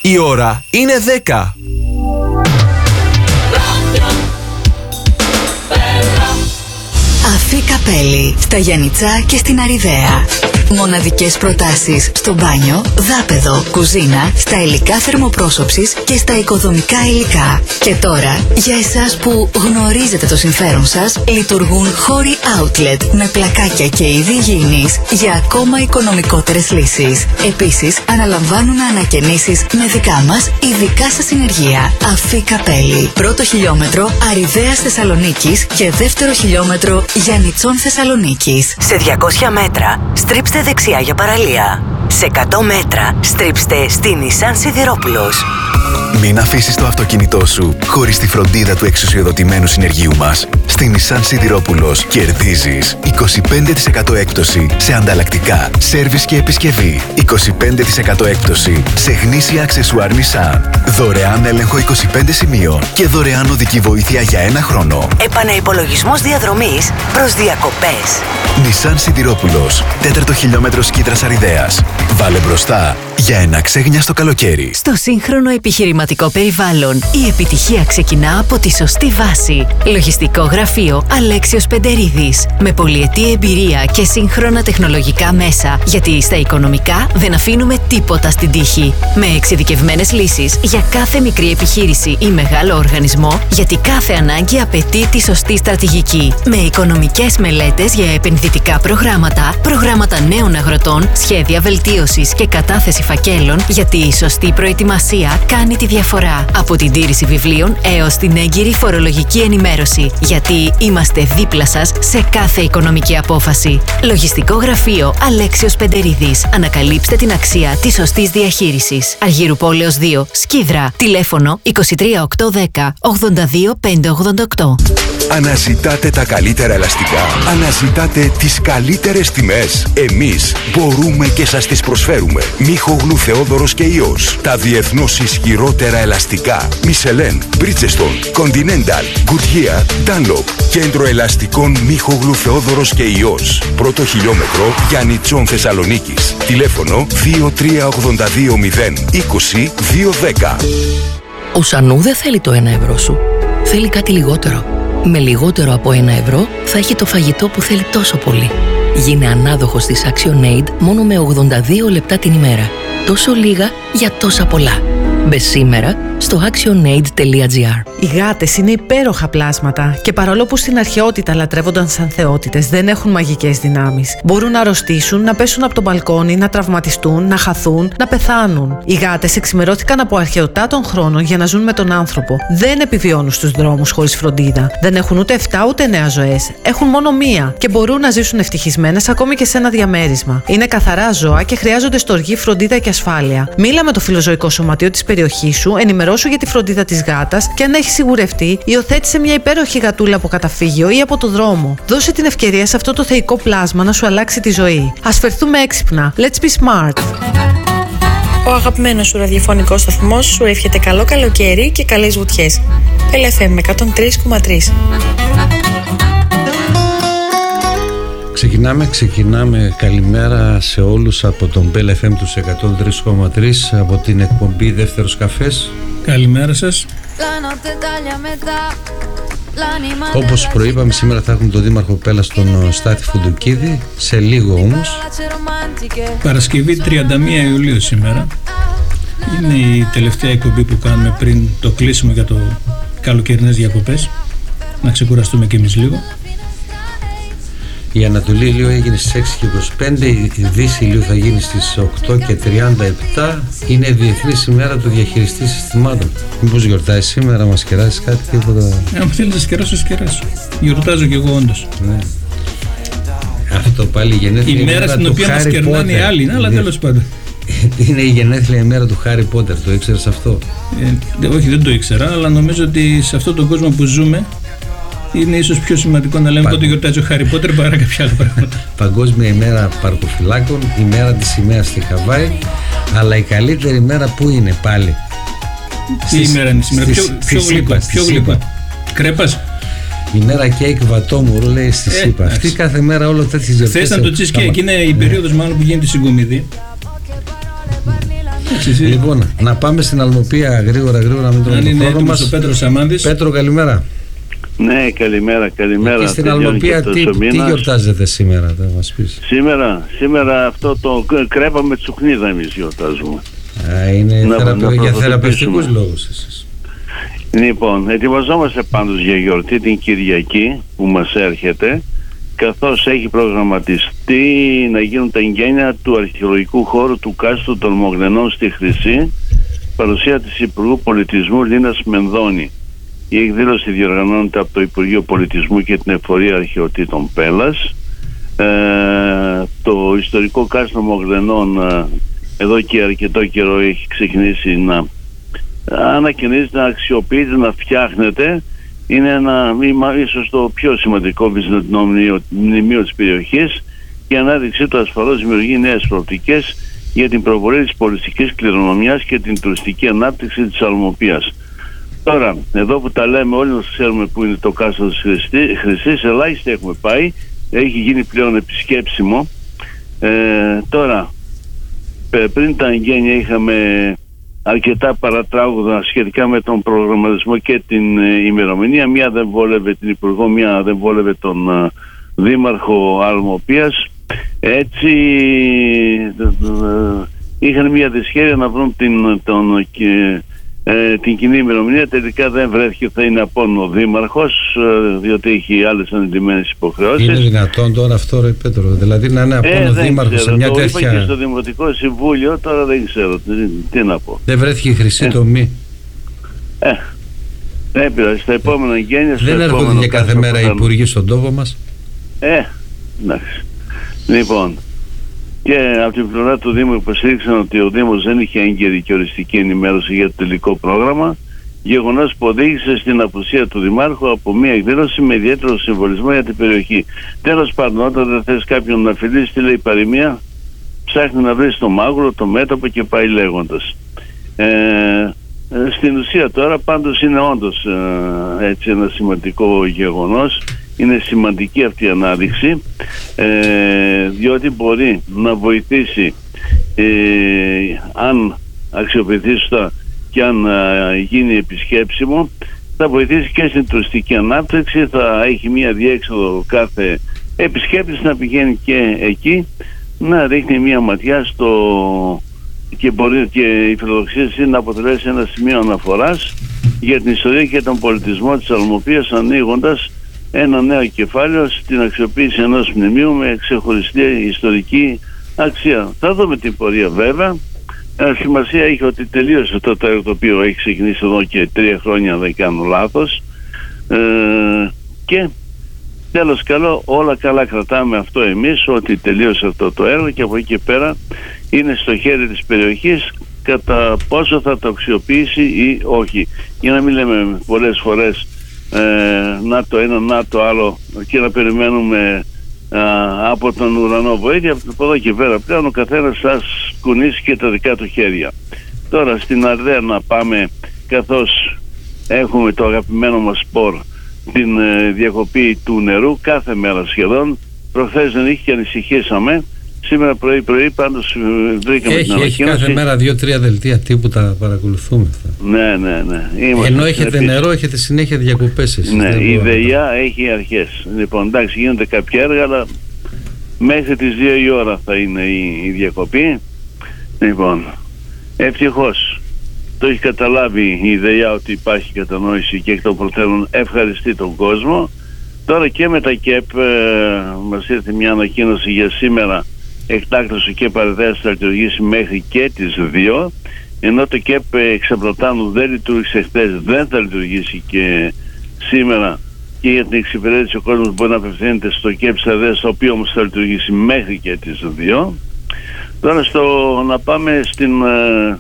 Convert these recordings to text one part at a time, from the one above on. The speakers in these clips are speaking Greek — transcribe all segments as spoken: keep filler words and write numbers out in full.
Η ώρα είναι δέκα. Αφή Καπέλη, στα Γιαννιτσά και στην Αριδαία. Μοναδικές προτάσεις στο μπάνιο, δάπεδο, κουζίνα, στα υλικά θερμοπρόσωψης και στα οικοδομικά υλικά. Και τώρα, για εσάς που γνωρίζετε το συμφέρον σας, λειτουργούν χώροι outlet με πλακάκια και είδη υγιεινής για ακόμα οικονομικότερες λύσεις. Επίσης, αναλαμβάνουν ανακαινήσεις με δικά μας ειδικά σας συνεργεία. Αφή Καπέλη, πρώτο χιλιόμετρο Αριδαίας Θεσσαλονίκης και δεύτερο χιλιόμετρο Γιαννιτσών Θεσσαλονίκης. Σε διακόσια μέτρα, στρίψτε δεξιά για παραλία. Σε εκατό μέτρα, στρίψτε στη Nissan Σιδηρόπουλος. Μην αφήσεις το αυτοκίνητό σου χωρίς τη φροντίδα του εξουσιοδοτημένου συνεργείου μας. Στη Nissan Σιδηρόπουλος κερδίζεις είκοσι πέντε τοις εκατό έκπτωση σε ανταλλακτικά, σέρβις και επισκευή. είκοσι πέντε τοις εκατό έκπτωση σε γνήσια αξεσουάρ Nissan. Δωρεάν έλεγχο είκοσι πέντε σημείων και δωρεάν οδική βοήθεια για ένα χρόνο. Επαναυπολογισμός διαδρομής προς διακοπές. Nissan Σιδηρόπουλος, τέταρτο χιλιόμετρο Σκίδρας Αριδαίας. Βάλε μπροστά για ένα ξέγνιαστο καλοκαίρι. Στο σύγχρονο επιχειρηματικό περιβάλλον, η επιτυχία ξεκινά από τη σωστή βάση. Λογιστικό γραφείο Αλέξιος Πεντερίδης. Με πολυετή εμπειρία και σύγχρονα τεχνολογικά μέσα. Γιατί στα οικονομικά δεν αφήνουμε τίποτα στην τύχη. Με εξειδικευμένες λύσεις για κάθε μικρή επιχείρηση ή μεγάλο οργανισμό, γιατί κάθε ανάγκη απαιτεί τη σωστή στρατηγική. Με οικονομικές μελέτες για επενδυτικά προγράμματα, προγράμματα νέων αγροτών, σχέδια βελτίωσης και κατάθεση φακέλων, γιατί η σωστή προετοιμασία κάνει τη διαφορά. Από την τήρηση βιβλίων έως την έγκυρη φορολογική ενημέρωση. Γιατί είμαστε δίπλα σας σε κάθε οικονομική απόφαση. Λογιστικό γραφείο Αλέξιος Πεντερίδης. Ανακαλύψτε την αξία της σωστής διαχείρισης. Αργύρου Πόλεως δύο, Σκίδρα. Τηλέφωνο είκοσι τρία οκτακόσια δέκα ογδόντα δύο πεντακόσια ογδόντα οκτώ. Αναζητάτε τα καλύτερα ελαστικά. Αναζητάτε τις καλύτερες τιμές. Εμείς μπορούμε και σας τις προσφέρουμε. Μίχογλου Θεόδωρος και Υιός. Τα διεθνώς ισχυρότερα ελαστικά. Michelin, Bridgestone, Continental, Goodyear, Dunlop. Κέντρο ελαστικών Μίχογλου Θεόδωρος και Υιός. Πρώτο χιλιόμετρο Γιαννιτσών Θεσσαλονίκης. Τηλέφωνο δύο τρία ογδόντα δύο μηδέν είκοσι δύο δέκα. Ο Σανού δεν θέλει το ένα ευρώ σου. Θέλει κάτι λιγότερο. Με λιγότερο από ένα ευρώ θα έχει το φαγητό που θέλει τόσο πολύ. Γίνε ανάδοχος της ActionAid μόνο με ογδόντα δύο λεπτά την ημέρα. Τόσο λίγα για τόσα πολλά. Μπε σήμερα στο actionaid τελεία gr. Οι γάτες είναι υπέροχα πλάσματα και παρόλο που στην αρχαιότητα λατρεύονταν σαν θεότητες, δεν έχουν μαγικές δυνάμεις. Μπορούν να αρρωστήσουν, να πέσουν από το μπαλκόνι, να τραυματιστούν, να χαθούν, να πεθάνουν. Οι γάτες εξημερώθηκαν από αρχαιοτά των χρόνων για να ζουν με τον άνθρωπο. Δεν επιβιώνουν στους δρόμους χωρίς φροντίδα. Δεν έχουν ούτε εφτά ούτε εννέα ζωές. Έχουν μόνο μία και μπορούν να ζήσουν ευτυχισμένες ακόμη και σε ένα διαμέρισμα. Είναι καθαρά ζώα και χρειάζονται στοργή, φροντίδα και ασφάλεια. Μίλα με το φιλοζωικό σωματείο της περιοχής σου, ενημερώσου για τη φροντίδα της γάτας και αν έχει σιγουρευτεί, υιοθέτησε μια υπέροχη γατούλα από καταφύγιο ή από το δρόμο. Δώσε την ευκαιρία σε αυτό το θεϊκό πλάσμα να σου αλλάξει τη ζωή. Ας φερθούμε έξυπνα. Let's be smart. Ο αγαπημένος σου ραδιοφωνικός σταθμός σου εύχεται καλό καλοκαίρι και καλές βουτιές. Πέλ εφ εμ εκατόν τρία κόμμα τρία. Ξεκινάμε, ξεκινάμε. Καλημέρα σε όλους από τον Πέλ εφ εμ τους εκατόν τρία κόμμα τρία, από την εκπομπή Δεύτερος Καφές. Καλημέρα σας. Όπως προείπαμε, σήμερα θα έχουμε τον Δήμαρχο Πέλας, τον Στάθη Φουντουκίδη. Σε λίγο όμως. Παρασκευή τριάντα μία Ιουλίου σήμερα. Είναι η τελευταία εκπομπή που κάνουμε πριν το κλείσιμο για το καλοκαιρινές διακοπές. Να ξεκουραστούμε κι εμείς λίγο. Η Ανατολή ηλίου έγινε στις έξι και είκοσι πέντε, η Δύση ηλίου θα γίνει στις οκτώ και τριάντα επτά. Είναι Διεθνής ημέρα του διαχειριστή συστημάτων. Μήπως γιορτάζει σήμερα, μας κεράσεις κάτι, τίποτα? Ε, αν θέλεις να σκεράσω, σκεράσω. Γιορτάζω κι εγώ όντως. Ναι. Αυτό πάλι η γενέθλια η μέρα στην οποία μας κερνάνε οι άλλοι, αλλά τέλος πάντων. Είναι η γενέθλια ημέρα του Χάρι Πότερ, το ήξερες αυτό? Ε, όχι, δεν το ήξερα, αλλά νομίζω ότι σε αυτόν τον κόσμο που ζούμε είναι ίσως πιο σημαντικό να λέμε πότε γιορτάζει ο Χάρι Πότερ παρά κάποια άλλα πράγματα. Παγκόσμια ημέρα παρκοφυλάκων, ημέρα της σημαίας στη Χαβάη, αλλά η καλύτερη ημέρα που είναι πάλι? Τι ημέρα είναι σήμερα? Πιο γλυκό, πιο γλυκό. Κρέπας. Η μέρα κέικ βατόμουρου, λέει, στη ε, ΣΥΠΑ. Αυτή κάθε μέρα όλο τέτοιες γιορτές. Θες να το cheesecake, είναι η περίοδος μάλλον που γίνεται η συγκομιδή. Λοιπόν, να πάμε στην Αλμοπία γρήγορα γρήγορα να μην τρώμε τον χρόνο μας. Ο Πέτρος Αμάνδης. Πέτρο, καλημέρα. Ναι, καλημέρα, καλημέρα. Και στην Αλμοπία τι, τι γιορτάζετε σήμερα, θα μας πεις? Σήμερα, σήμερα αυτό το κρέπα με τσουχνίδα εμείς γιορτάζουμε. Α, είναι να, θεραπε... να για θεραπευτικούς λόγους εσείς. Λοιπόν, ετοιμαζόμαστε πάντως για γιορτή την Κυριακή που μας έρχεται, καθώς έχει προγραμματιστεί να γίνουν τα εγγένεια του αρχαιολογικού χώρου του κάστρου των Μογδενών στη Χρυσή, παρουσία της Υπουργού Πολιτισμού Λίνας Μενδώνη. Η εκδήλωση διοργανώνεται από το Υπουργείο Πολιτισμού και την Εφορία Αρχαιοτήτων Πέλλας. Ε, το ιστορικό κάστρο Μογδενών ε, εδώ και αρκετό καιρό έχει ξεκινήσει να ανακαινίζεται, να αξιοποιείται, να φτιάχνεται. Είναι ένα, ίσως το πιο σημαντικό βυζαντινό μνημείο της περιοχής, και η ανάδειξή του ασφαλώς δημιουργεί νέες προοπτικές για την προβολή της πολιτιστικής κληρονομιάς και την τουριστική ανάπτυξη της Αλμοπίας. Τώρα, εδώ που τα λέμε όλοι μας ξέρουμε που είναι το κάστρο της Χρυσής, ελάχιστα έχουμε πάει, έχει γίνει πλέον επισκέψιμο. Ε, τώρα, πριν τα εγγένεια είχαμε αρκετά παρατράγουδα σχετικά με τον προγραμματισμό και την ε, ημερομηνία. Μία δεν βόλευε την Υπουργό, μία δεν βόλευε τον ε, Δήμαρχο Αλμοπίας. Έτσι ε, ε, είχαν μία δυσχέρεια να βρουν την, τον, ε, ε, την κοινή ημερομηνία. Τελικά δεν βρέθηκε, θα είναι απόν ο Δήμαρχος, ε, διότι έχει άλλες ανεντημένες υποχρεώσεις. Είναι δυνατόν τώρα αυτό, ρε Πέτρο? Δηλαδή να είναι απόν ε, ο Δήμαρχος σε μια το τέτοια... είπα και στο Δημοτικό Συμβούλιο, τώρα δεν ξέρω τι, τι να πω. Δεν βρέθηκε η χρυσή ε. τομή. Ε, δεν πειράζει, στα επόμενα γένεια... Δεν έρχονται για κάθε μέρα οι υπουργοί στον τόπο μας. Ε, εντάξει. Λοιπόν, και από την πλευρά του Δήμου υποστήριξαν ότι ο Δήμος δεν είχε έγκαιρη και οριστική ενημέρωση για το τελικό πρόγραμμα, γεγονός που οδήγησε στην απουσία του Δημάρχου από μια εκδήλωση με ιδιαίτερο συμβολισμό για την περιοχή. Τέλος πάντων, όταν δεν θες κάποιον να φιλήσει, τι λέει η παροιμία, ψάχνει να βρει το μάγουλο, το μέτωπο και πάει λέγοντας. Ε, στην ουσία τώρα πάντως είναι όντως ε, έτσι ένα σημαντικό γεγονός. Είναι σημαντική αυτή η ανάδειξη, ε, διότι μπορεί να βοηθήσει, ε, αν αξιοποιηθεί σωστά και αν ε, γίνει επισκέψιμο, θα βοηθήσει και στην τουριστική ανάπτυξη. Θα έχει μια διέξοδο κάθε επισκέπτης να πηγαίνει και εκεί, να ρίχνει μια ματιά στο... και μπορεί και η φιλοδοξία είναι να αποτελέσει ένα σημείο αναφοράς για την ιστορία και τον πολιτισμό της Αλμοπίας, ανοίγοντας ένα νέο κεφάλαιο στην αξιοποίηση ενός μνημείου με ξεχωριστή ιστορική αξία. Θα δούμε την πορεία βέβαια. Ε, σημασία έχει ότι τελείωσε το έργο το οποίο έχει ξεκινήσει εδώ και τρία χρόνια, δεν κάνω λάθος. Ε, και τέλος καλό, όλα καλά κρατάμε αυτό εμείς, ότι τελείωσε αυτό το έργο, και από εκεί και πέρα είναι στο χέρι της περιοχής κατά πόσο θα το αξιοποιήσει ή όχι. Για να μην λέμε πολλές φορές Ε, να το ένα, να το άλλο και να περιμένουμε α, από τον ουρανό βοήθεια. Από εδώ και πέρα πλέον ο καθένας θα κουνήσει και τα δικά του χέρια. Τώρα στην Αρδέα να πάμε, καθώς έχουμε το αγαπημένο μας σπορ, την ε, διακοπή του νερού κάθε μέρα σχεδόν. Προχθές δεν είχε και ανησυχήσαμε. Σήμερα πρωί πρωί πάντως βρήκαμε έχει, την ανακοίνωση. Έχει κάθε μέρα δύο-τρία δελτία τύπου τα παρακολουθούμε αυτά. Ναι, ναι, ναι. Είμαστε ενώ έχετε επίσης νερό, έχετε συνέχεια διακοπές εσείς. Ναι, η ΔΕΙΑ έχει αρχές. Λοιπόν, εντάξει, γίνονται κάποια έργα, αλλά μέχρι τις δύο η ώρα θα είναι η, η διακοπή. Λοιπόν, ευτυχώς το έχει καταλάβει η ΔΕΙΑ ότι υπάρχει κατανόηση και εκ των προτέρων ευχαριστεί τον κόσμο. Τώρα και με τα ΚΕΠ ε, μας ήρθε μια ανακοίνωση για σήμερα. Εκτάκτως ο ΚΕΠ Αρδέας θα λειτουργήσει μέχρι και τις δύο, ενώ το ΚΕΠ Εξαπλωτάνου δεν λειτουργήσε χθες, δεν θα λειτουργήσει και σήμερα, και για την εξυπηρέτηση ο κόσμος μπορεί να απευθύνεται στο ΚΕΠ Αρδέας, το οποίο όμως θα λειτουργήσει μέχρι και τις δύο. Τώρα στο, να πάμε στην ε,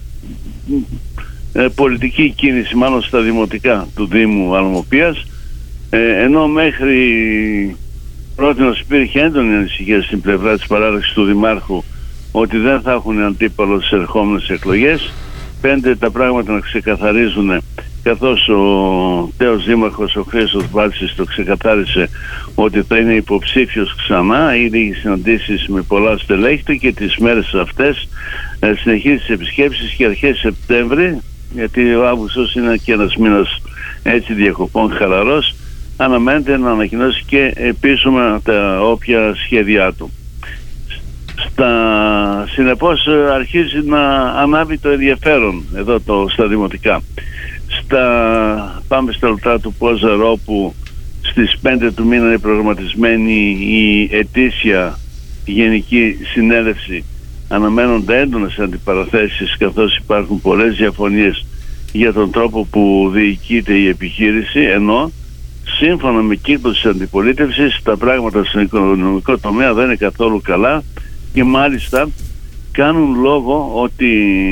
ε, πολιτική κίνηση, μάλλον στα δημοτικά του Δήμου Αλμοπίας, ε, ενώ μέχρι πρότινος υπήρχε έντονη ανησυχία στην πλευρά της παράταξης του Δημάρχου ότι δεν θα έχουν αντίπαλο στις ερχόμενες εκλογές. Πέντε τα πράγματα να ξεκαθαρίζουν καθώς ο τέος δήμαρχος ο Χρήστος Βάλτσης το ξεκαθάρισε ότι θα είναι υποψήφιος ξανά. Ήδη έχει συναντήσεις με πολλά στελέχη του και τις μέρες αυτές ε, συνεχίζει τις επισκέψεις και αρχές Σεπτέμβρη, γιατί ο Αύγουστος είναι και ένας μήνας έτσι διακοπών χαλαρός, αναμένεται να ανακοινώσει και επίσημα τα όποια σχέδιά του. Στα, συνεπώς αρχίζει να ανάβει το ενδιαφέρον εδώ το, στα δημοτικά. Στα, πάμε στα λεπτά του Πόζαρο, όπου στις πέντε του μήνα είναι προγραμματισμένη η ετήσια γενική συνέλευση. Αναμένονται έντονες αντιπαραθέσεις, καθώς υπάρχουν πολλές διαφωνίες για τον τρόπο που διοικείται η επιχείρηση, ενώ σύμφωνα με κύκλους της αντιπολίτευσης τα πράγματα στον οικονομικό τομέα δεν είναι καθόλου καλά και μάλιστα κάνουν λόγο ότι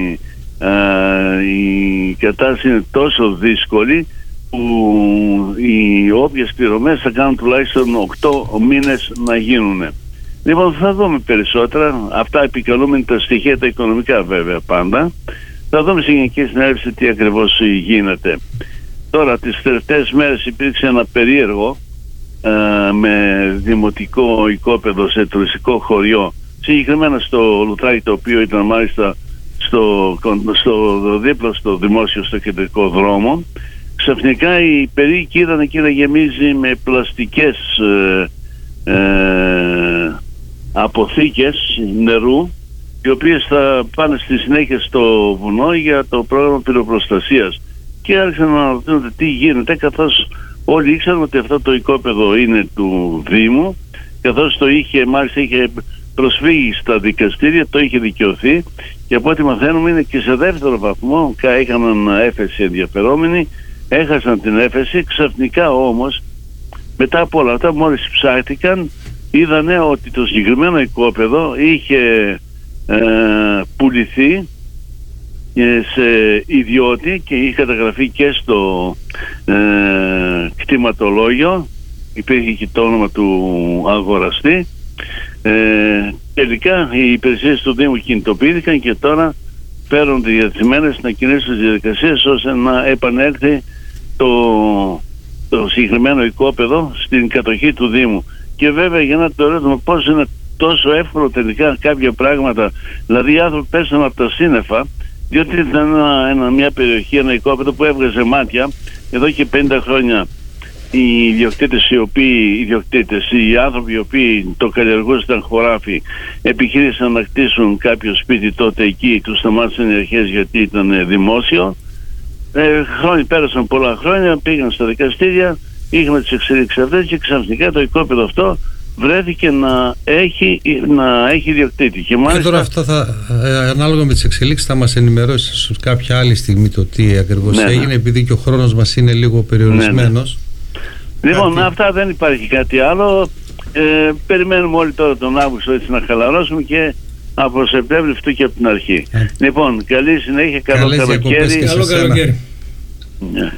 ε, η κατάσταση είναι τόσο δύσκολη που οι όποιες πληρωμές θα κάνουν τουλάχιστον οκτώ μήνες να γίνουν. Λοιπόν, θα δούμε περισσότερα. Αυτά επικαλούμενοι τα στοιχεία τα οικονομικά βέβαια πάντα. Θα δούμε στη Γενική Συνέλευση τι ακριβώς γίνεται. Τώρα τις τελευταίες μέρες υπήρξε ένα περίεργο ε, με δημοτικό οικόπεδο σε τουριστικό χωριό, συγκεκριμένα στο Λουτράκι, το οποίο ήταν μάλιστα στο, στο δίπλα στο δημόσιο, στο κεντρικό δρόμο. Ξαφνικά η περίοικοι είδαν εκεί να γεμίζει με πλαστικές ε, ε, αποθήκες νερού, οι οποίες θα πάνε στη συνέχεια στο βουνό για το πρόγραμμα πυροπροστασίας, και άρχισαν να αναρωτιούνται τι γίνεται, καθώς όλοι ήξεραν ότι αυτό το οικόπεδο είναι του Δήμου, καθώς το είχε, μάλιστα είχε προσφύγει στα δικαστήρια, το είχε δικαιωθεί, και από ό,τι μαθαίνουμε είναι και σε δεύτερο βαθμό. Είχαν έφεση ενδιαφερόμενοι, έχασαν την έφεση. Ξαφνικά όμως, μετά από όλα αυτά, μόλις ψάχτηκαν, είδανε ότι το συγκεκριμένο οικόπεδο είχε ε, πουληθεί σε ιδιώτη και είχε καταγραφεί και στο ε, κτηματολόγιο, υπήρχε και το όνομα του αγοραστή. Ε, τελικά οι υπηρεσίες του Δήμου κινητοποιήθηκαν και τώρα παίρνουν διατεθειμένες να κινήσουν τις διαδικασίες ώστε να επανέλθει το, το συγκεκριμένο οικόπεδο στην κατοχή του Δήμου. Και βέβαια για να το ερώτημα πώς είναι τόσο εύκολο τελικά κάποια πράγματα, δηλαδή οι άνθρωποι πέσαν από τα σύννεφα, διότι ήταν ένα, ένα, μια περιοχή, ένα οικόπεδο που έβγαζε μάτια εδώ και πενήντα χρόνια. Οι ιδιοκτήτες, οι οποίοι, οι ιδιοκτήτες, οι άνθρωποι οι οποίοι το καλλιεργούσαν, ήταν χωράφι, επιχείρησαν να κτίσουν κάποιο σπίτι τότε εκεί, τους σταμάτησαν οι αρχές γιατί ήταν δημόσιο. Ε, χρόνια, πέρασαν πολλά χρόνια, πήγαν στα δικαστήρια, είχαμε τις εξελίξεις αυτές και ξαφνικά το οικόπεδο αυτό βρέθηκε να έχει, να έχει ιδιοκτήτη. Και, μάλιστα... και τώρα αυτά θα, ε, ανάλογα με τις εξελίξεις, θα μας ενημερώσει σε κάποια άλλη στιγμή το τι ακριβώς ναι, έγινε, επειδή και ο χρόνος μας είναι λίγο περιορισμένος. Ναι, ναι. Λοιπόν, κάτι... αυτά, δεν υπάρχει κάτι άλλο. Ε, περιμένουμε όλοι τώρα τον Αύγουστο έτσι να χαλαρώσουμε και από Σεπτέμβρη αυτό και από την αρχή. Ε. Λοιπόν, καλή συνέχεια, καλό καλοκαίρι. Καλό καλοκαίρι. Ναι.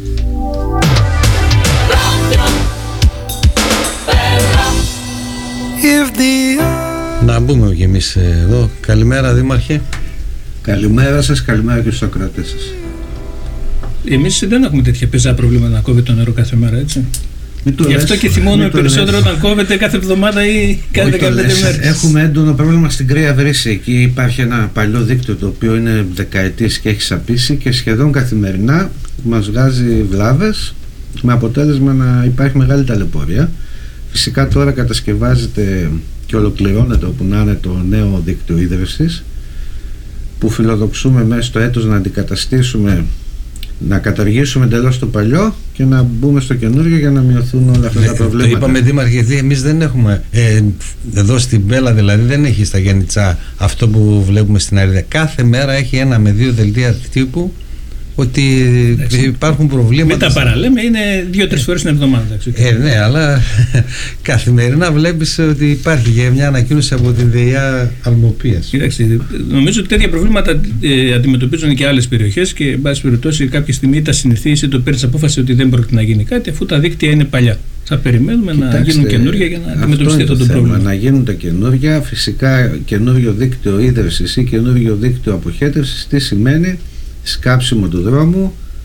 Να μπούμε και εμείς εδώ. Καλημέρα, Δήμαρχε. Καλημέρα σας, καλημέρα και στους ακροατές σας. Εμείς δεν έχουμε τέτοια πεζά προβλήματα να κόβει το νερό κάθε μέρα, έτσι. Γι' λες, αυτό και θυμώνουμε περισσότερο όταν κόβεται κάθε εβδομάδα ή κάθε δεκαπέντε μέρες. Έχουμε έντονο πρόβλημα στην Κρύα Βρύση. Εκεί υπάρχει ένα παλιό δίκτυο το οποίο είναι δεκαετίες και έχει σαπίσει και σχεδόν καθημερινά μας βγάζει βλάβες, με αποτέλεσμα να υπάρχει μεγάλη ταλαιπωρία. Φυσικά τώρα κατασκευάζεται και ολοκληρώνεται όπου να είναι το νέο δίκτυο ίδρυσης, που φιλοδοξούμε μέσα στο έτος να αντικαταστήσουμε, να καταργήσουμε εντελώς το παλιό και να μπούμε στο καινούργιο για να μειωθούν όλα αυτά τα προβλήματα. Το είπαμε, Δήμαρχε, γιατί εμείς δεν έχουμε ε, εδώ στην Πέλα, δηλαδή δεν έχει στα Γιάννητσά αυτό που βλέπουμε στην Αρίδα. Κάθε μέρα έχει ένα με δύο δελτία τύπου ότι εντάξει, υπάρχουν προβλήματα. Μην τα παραλέμε, είναι δύο-τρεις φορές την εβδομάδα. Ε, ναι, αλλά καθημερινά βλέπεις ότι υπάρχει και μια ανακοίνωση από την ΔΕΙΑ Αλμοπίας. Κοιτάξτε, νομίζω ότι τέτοια προβλήματα ε, αντιμετωπίζουν και άλλες περιοχές και, εν πάση περιπτώσει, κάποια στιγμή τα συνηθίσει, το παίρνει απόφαση ότι δεν πρόκειται να γίνει κάτι, αφού τα δίκτυα είναι παλιά. Θα περιμένουμε Κοιτάξτε, να γίνουν καινούργια για να αντιμετωπιστεί αυτό το, το πρόβλημα. Να γίνουν τα καινούργια, φυσικά καινούριο δίκτυο ίδρυσης ή καινούριο δίκτυο αποχέτευσης, τι σημαίνει? Σκάψιμο του δρόμου,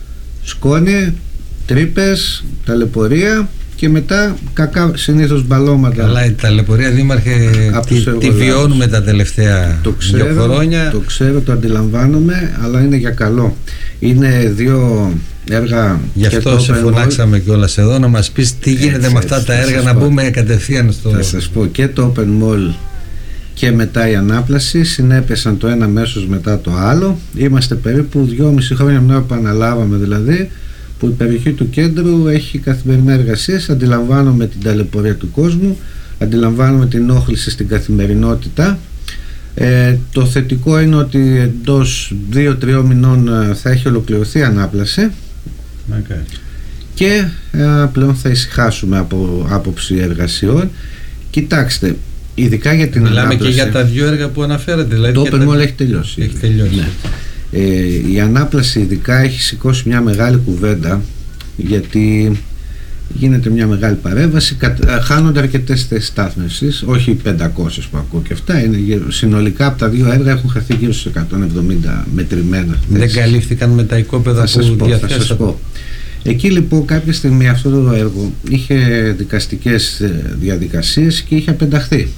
σκόνη, τρύπες, ταλαιπωρία και μετά κακά συνήθως μπαλώματα. Καλά, η ταλαιπωρία, Δήμαρχε, τη, τη βιώνουμε τα τελευταία το ξέρω, δύο χρόνια. Το ξέρω, το αντιλαμβάνομαι, αλλά είναι για καλό. Είναι δύο έργα. Γι' αυτό σε φωνάξαμε κιόλας εδώ να μας πεις τι γίνεται έτσι, με αυτά έτσι, τα έργα, να μπούμε κατευθείαν στο... Θα σας πω, και το Open Mall και μετά η ανάπλαση συνέπεσαν το ένα αμέσως μετά το άλλο. Είμαστε περίπου δυόμιση χρόνια μετά που αναλάβαμε, δηλαδή, που η περιοχή του κέντρου έχει καθημερινά εργασίες. Αντιλαμβάνομαι την ταλαιπωρία του κόσμου, αντιλαμβάνομαι την όχληση στην καθημερινότητα. Ε, το θετικό είναι ότι εντός δύο τριών μηνών θα έχει ολοκληρωθεί η ανάπλαση okay. και ε, πλέον θα ησυχάσουμε από άποψη εργασιών. Κοιτάξτε, ειδικά για την Μιλάμε ανάπλαση. Και για τα δύο έργα που αναφέρατε. Δηλαδή το Open Mall τα... έχει τελειώσει. Έχει τελειώσει. Ναι. Ε, η ανάπλαση ειδικά έχει σηκώσει μια μεγάλη κουβέντα, γιατί γίνεται μια μεγάλη παρέμβαση, χάνονται αρκετές θέσεις στάθμευσης, όχι πεντακόσιες που ακούω και αυτά, είναι γύρω, συνολικά από τα δύο έργα έχουν χαθεί γύρω στους εκατόν εβδομήντα μετρημένα θέσεις. Δεν καλύφθηκαν με τα οικόπεδα που διαθέσατε? Εκεί λοιπόν κάποια στιγμή αυτό το έργο είχε δικαστικές διαδικασίες και είχε απενταχθεί,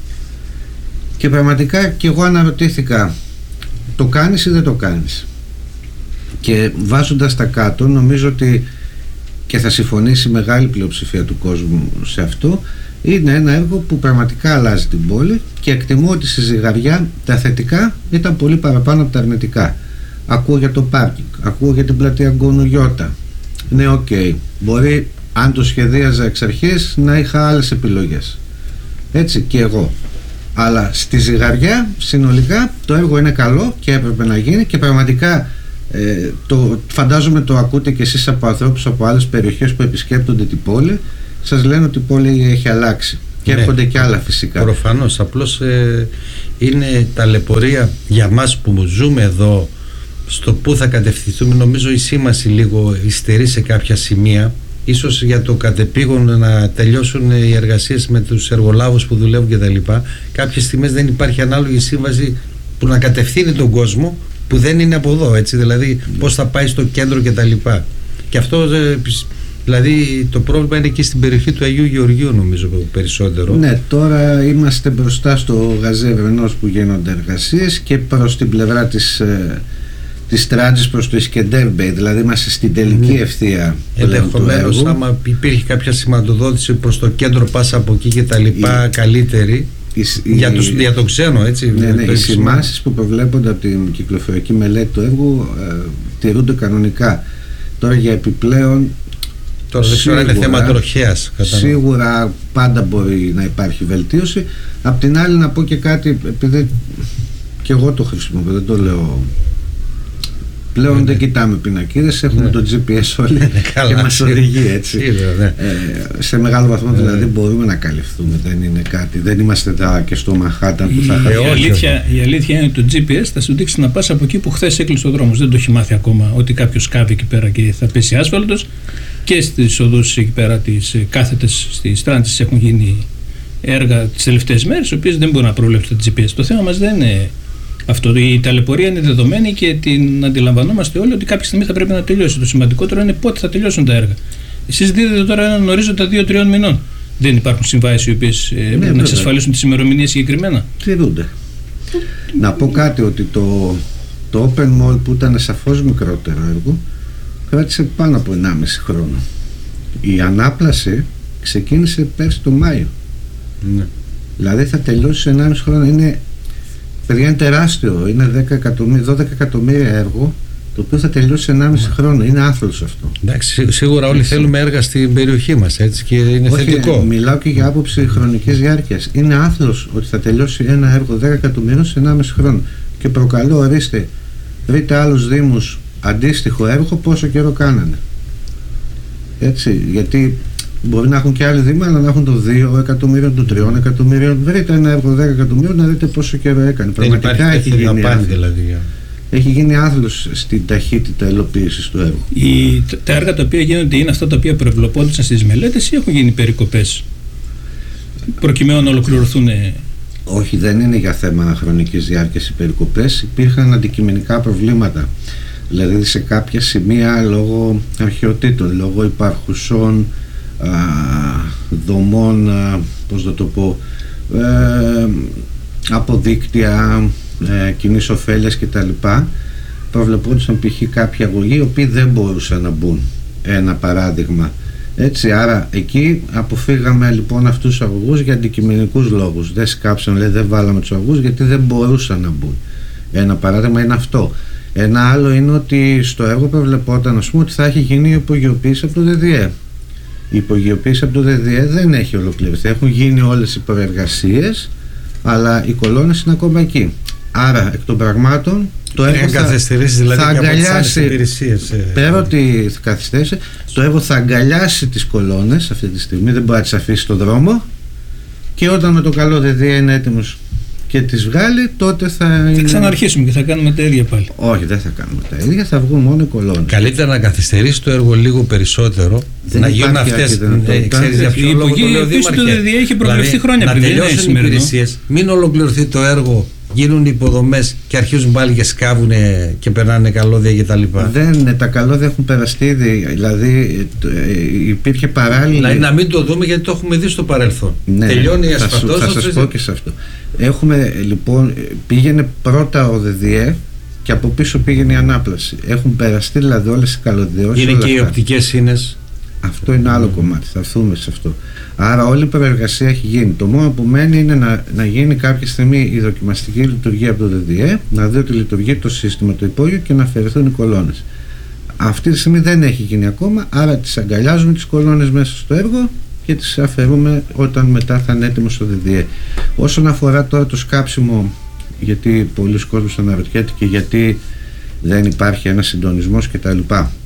και πραγματικά και εγώ αναρωτήθηκα, το κάνεις ή δεν το κάνεις? Και βάζοντας τα κάτω, νομίζω ότι, και θα συμφωνήσει μεγάλη πλειοψηφία του κόσμου σε αυτό, είναι ένα έργο που πραγματικά αλλάζει την πόλη, και εκτιμώ ότι στη Ζυγαριά τα θετικά ήταν πολύ παραπάνω από τα αρνητικά. Ακούω για το πάρκινγκ, ακούω για την πλατεία Γκόνου Γιώτα. Ναι, οκ, okay. Μπορεί, αν το σχεδίαζα εξ αρχής, να είχα άλλες επιλογές, έτσι και εγώ. Αλλά στη Ζυγαριά συνολικά το έργο είναι καλό και έπρεπε να γίνει, και πραγματικά ε, το, φαντάζομαι το ακούτε και εσείς από ανθρώπους από άλλες περιοχές που επισκέπτονται την πόλη, σας λένε ότι η πόλη έχει αλλάξει και ναι, έρχονται και άλλα φυσικά. Προφανώς, απλώς ε, είναι ταλαιπωρία για μας που ζούμε εδώ στο που θα κατευθυνθούμε. Νομίζω η σήμαση λίγο υστερεί σε κάποια σημεία. Ίσως για το κατεπήγον να τελειώσουν οι εργασίες με τους εργολάβους που δουλεύουν κτλ. Κάποιες στιγμές δεν υπάρχει ανάλογη σύμβαση που να κατευθύνει τον κόσμο που δεν είναι από εδώ, έτσι, δηλαδή πώς θα πάει στο κέντρο κτλ. Και αυτό, δηλαδή, το πρόβλημα είναι εκεί στην περιοχή του Αγίου Γεωργίου, νομίζω, περισσότερο. Ναι, τώρα είμαστε μπροστά στο Γαζέ Ευρενός που γίνονται εργασίες, και προς την πλευρά της της Τράτζης προς το Ισκεντέρ Μπέι, δηλαδή είμαστε στην τελική mm. ευθεία. Ενδεχομένως, άμα υπήρχε κάποια σηματοδότηση προς το κέντρο, πάσα από εκεί και τα λοιπά, η, καλύτερη η, για, τους, για το ξένο, έτσι. Ναι, ναι, οι σημάσεις που προβλέπονται από την κυκλοφοριακή μελέτη του έργου ε, τηρούνται κανονικά. Τώρα για επιπλέον, τώρα δεν ξέρω, είναι θέμα τροχέας. Σίγουρα πάντα μπορεί να υπάρχει βελτίωση. Απ' την άλλη, να πω και κάτι, επειδή και εγώ το χρησιμοποιώ, δεν το λέω. Πλέον ναι, δεν ναι. κοιτάμε πινακίδες, έχουμε ναι. το τζι πι ες όλοι ναι, και μας οδηγεί, έτσι. Ναι. Ε, σε μεγάλο βαθμό ναι. δηλαδή μπορούμε να καλυφθούμε, δεν είναι κάτι, δεν είμαστε εδώ και στο Μαχάταν που θα η, η, αλήθεια, η αλήθεια είναι ότι το τζι πι ες θα σου δείξει να πας από εκεί που χθες έκλεισε ο δρόμος. Δεν το έχει μάθει ακόμα ότι κάποιος σκάβει εκεί πέρα και θα πέσει άσφαλτος, και στις οδούς εκεί πέρα τις κάθετες στις Τράντζες έχουν γίνει έργα τις τελευταίες μέρες, οι οποίες δεν μπορούν να προβλέψουν το τζι πι ες. Το θέμα μας δεν είναι αυτό. Η ταλαιπωρία είναι δεδομένη και την αντιλαμβανόμαστε όλοι ότι κάποια στιγμή θα πρέπει να τελειώσει. Το σημαντικότερο είναι πότε θα τελειώσουν τα έργα. Εσείς δίδετε τώρα έναν ορίζοντα δύο τριών μηνών. Δεν υπάρχουν συμβάσεις οι οποίες ναι, πρέπει να εξασφαλίσουν τις ημερομηνίες συγκεκριμένα? Τηρούνται. Να πω κάτι, ότι το, το Open Mall, που ήταν σαφώς μικρότερο έργο, κράτησε πάνω από ενάμιση χρόνο. Η ανάπλαση ξεκίνησε πέρσι το Μάιο. Ναι. Δηλαδή θα τελειώσει σε ενάμιση χρόνο. Είναι, παιδιά, είναι τεράστιο. Είναι δέκα εκατομμύρια, δώδεκα εκατομμύρια έργο, το οποίο θα τελειώσει σε ενάμιση χρόνο. Είναι άθλος αυτό. Εντάξει, σίγουρα όλοι θέλουμε έργα στην περιοχή μας, έτσι, και είναι όχι, θετικό. Μιλάω και για άποψη χρονικής διάρκειας. Είναι άθλος ότι θα τελειώσει ένα έργο δέκα εκατομμύρια σε ενάμιση χρόνο. Και προκαλώ, ορίστε, βρείτε άλλους δήμους αντίστοιχο έργο, πόσο καιρό κάνανε. Έτσι, γιατί μπορεί να έχουν και άλλοι δήμοι, αλλά να έχουν το δύο εκατομμύριο, το τρία εκατομμύριο. Βρείτε ένα έργο δέκα εκατομμύρια να δείτε πόσο καιρό έκανε. Πραγματικά έχει γίνει, δηλαδή. έχει γίνει άθλος στην ταχύτητα ελοποίησης του έργου. Η, τα έργα τα οποία γίνονται είναι αυτά τα οποία προβλεπόντουσαν στις μελέτες, ή έχουν γίνει περικοπές προκειμένου να ολοκληρωθούν? Όχι, δεν είναι για θέμα χρονικής διάρκειας οι περικοπές. Υπήρχαν αντικειμενικά προβλήματα. Δηλαδή σε κάποια σημεία λόγω αρχαιοτήτων, λόγω υπάρχουσών α, δομών, α, πώς να το πω, ε, αποδίκτυα ε, κοινής ωφέλειας κτλ, προβλεπόντουσαν π.χ. κάποιοι αγωγοί οι οποίοι δεν μπορούσαν να μπουν, ένα παράδειγμα. Έτσι, άρα εκεί αποφύγαμε λοιπόν αυτούς τους αγωγούς για αντικειμενικούς λόγους. Δεν σκάψαν, λέει, δεν βάλαμε τους αγωγούς γιατί δεν μπορούσαν να μπουν. Ένα παράδειγμα είναι αυτό. Ένα άλλο είναι ότι στο έργο προβλεπόταν, ας πούμε, ότι θα έχει γίνει η υπογειοποίηση από το ΔΔΕ. Η υπογειοποίηση από το ΔΔΕ δεν έχει ολοκληρωθεί. Έχουν γίνει όλες οι προεργασίες, αλλά οι κολόνες είναι ακόμα εκεί. Άρα, εκ των πραγμάτων, το έργο θα, δηλαδή, θα αγκαλιάσει, πέρα ότι θα καθυστερήσει, το έργο θα αγκαλιάσει τις κολόνες αυτή τη στιγμή, δεν μπορεί να τις αφήσει στον δρόμο, και όταν με το καλό ΔΔΕ είναι έτοιμος και τις βγάλει, τότε θα, θα είναι... ξαναρχίσουμε και θα κάνουμε τα ίδια πάλι. Όχι, δεν θα κάνουμε τα ίδια, θα βγουν μόνο οι κολόνες. Καλύτερα να καθυστερήσει το έργο λίγο περισσότερο, δεν να γίνουν αυτές. Ξέρεις για ποιο λόγο το λέω, Δήμαρχε? Το ΔΔΕ έχει προβλεφθεί χρόνια να πριν. Να τελειώσουν οι υπηρεσίες, μην ολοκληρωθεί το έργο, γίνουν υποδομές και αρχίζουν πάλι και σκάβουν και περνάνε καλώδια και τα λοιπά. Δεν, τα καλώδια έχουν περαστεί ήδη. Δηλαδή υπήρχε παράλληλη. Δηλαδή να μην το δούμε γιατί το έχουμε δει στο παρελθόν. Ναι, τελειώνει η ασφαλτός. Θα σας πω και σε αυτό. Έχουμε λοιπόν, πήγαινε πρώτα ο ΔΔΕ και από πίσω πήγαινε η ανάπλαση. Έχουν περαστεί δηλαδή όλες οι καλωδιώσεις. Είναι και οι οπτικές σύνες. Αυτό είναι άλλο mm. κομμάτι, θα έρθουμε σε αυτό. Άρα όλη η προεργασία έχει γίνει. Το μόνο που μένει είναι να, να γίνει κάποια στιγμή η δοκιμαστική λειτουργία από το ΔΔΕ, να δει ότι λειτουργεί το σύστημα, το υπόγειο, και να αφαιρεθούν οι κολόνες. Αυτή τη στιγμή δεν έχει γίνει ακόμα, άρα τις αγκαλιάζουμε τις κολόνες μέσα στο έργο και τις αφαιρούμε όταν μετά θα είναι έτοιμο στο ΔΔΕ. Όσον αφορά τώρα το σκάψιμο, γιατί πολλοί κόσμος αναρωτιέται και γιατί δεν υπάρχει ένας συντονισμός κτλ.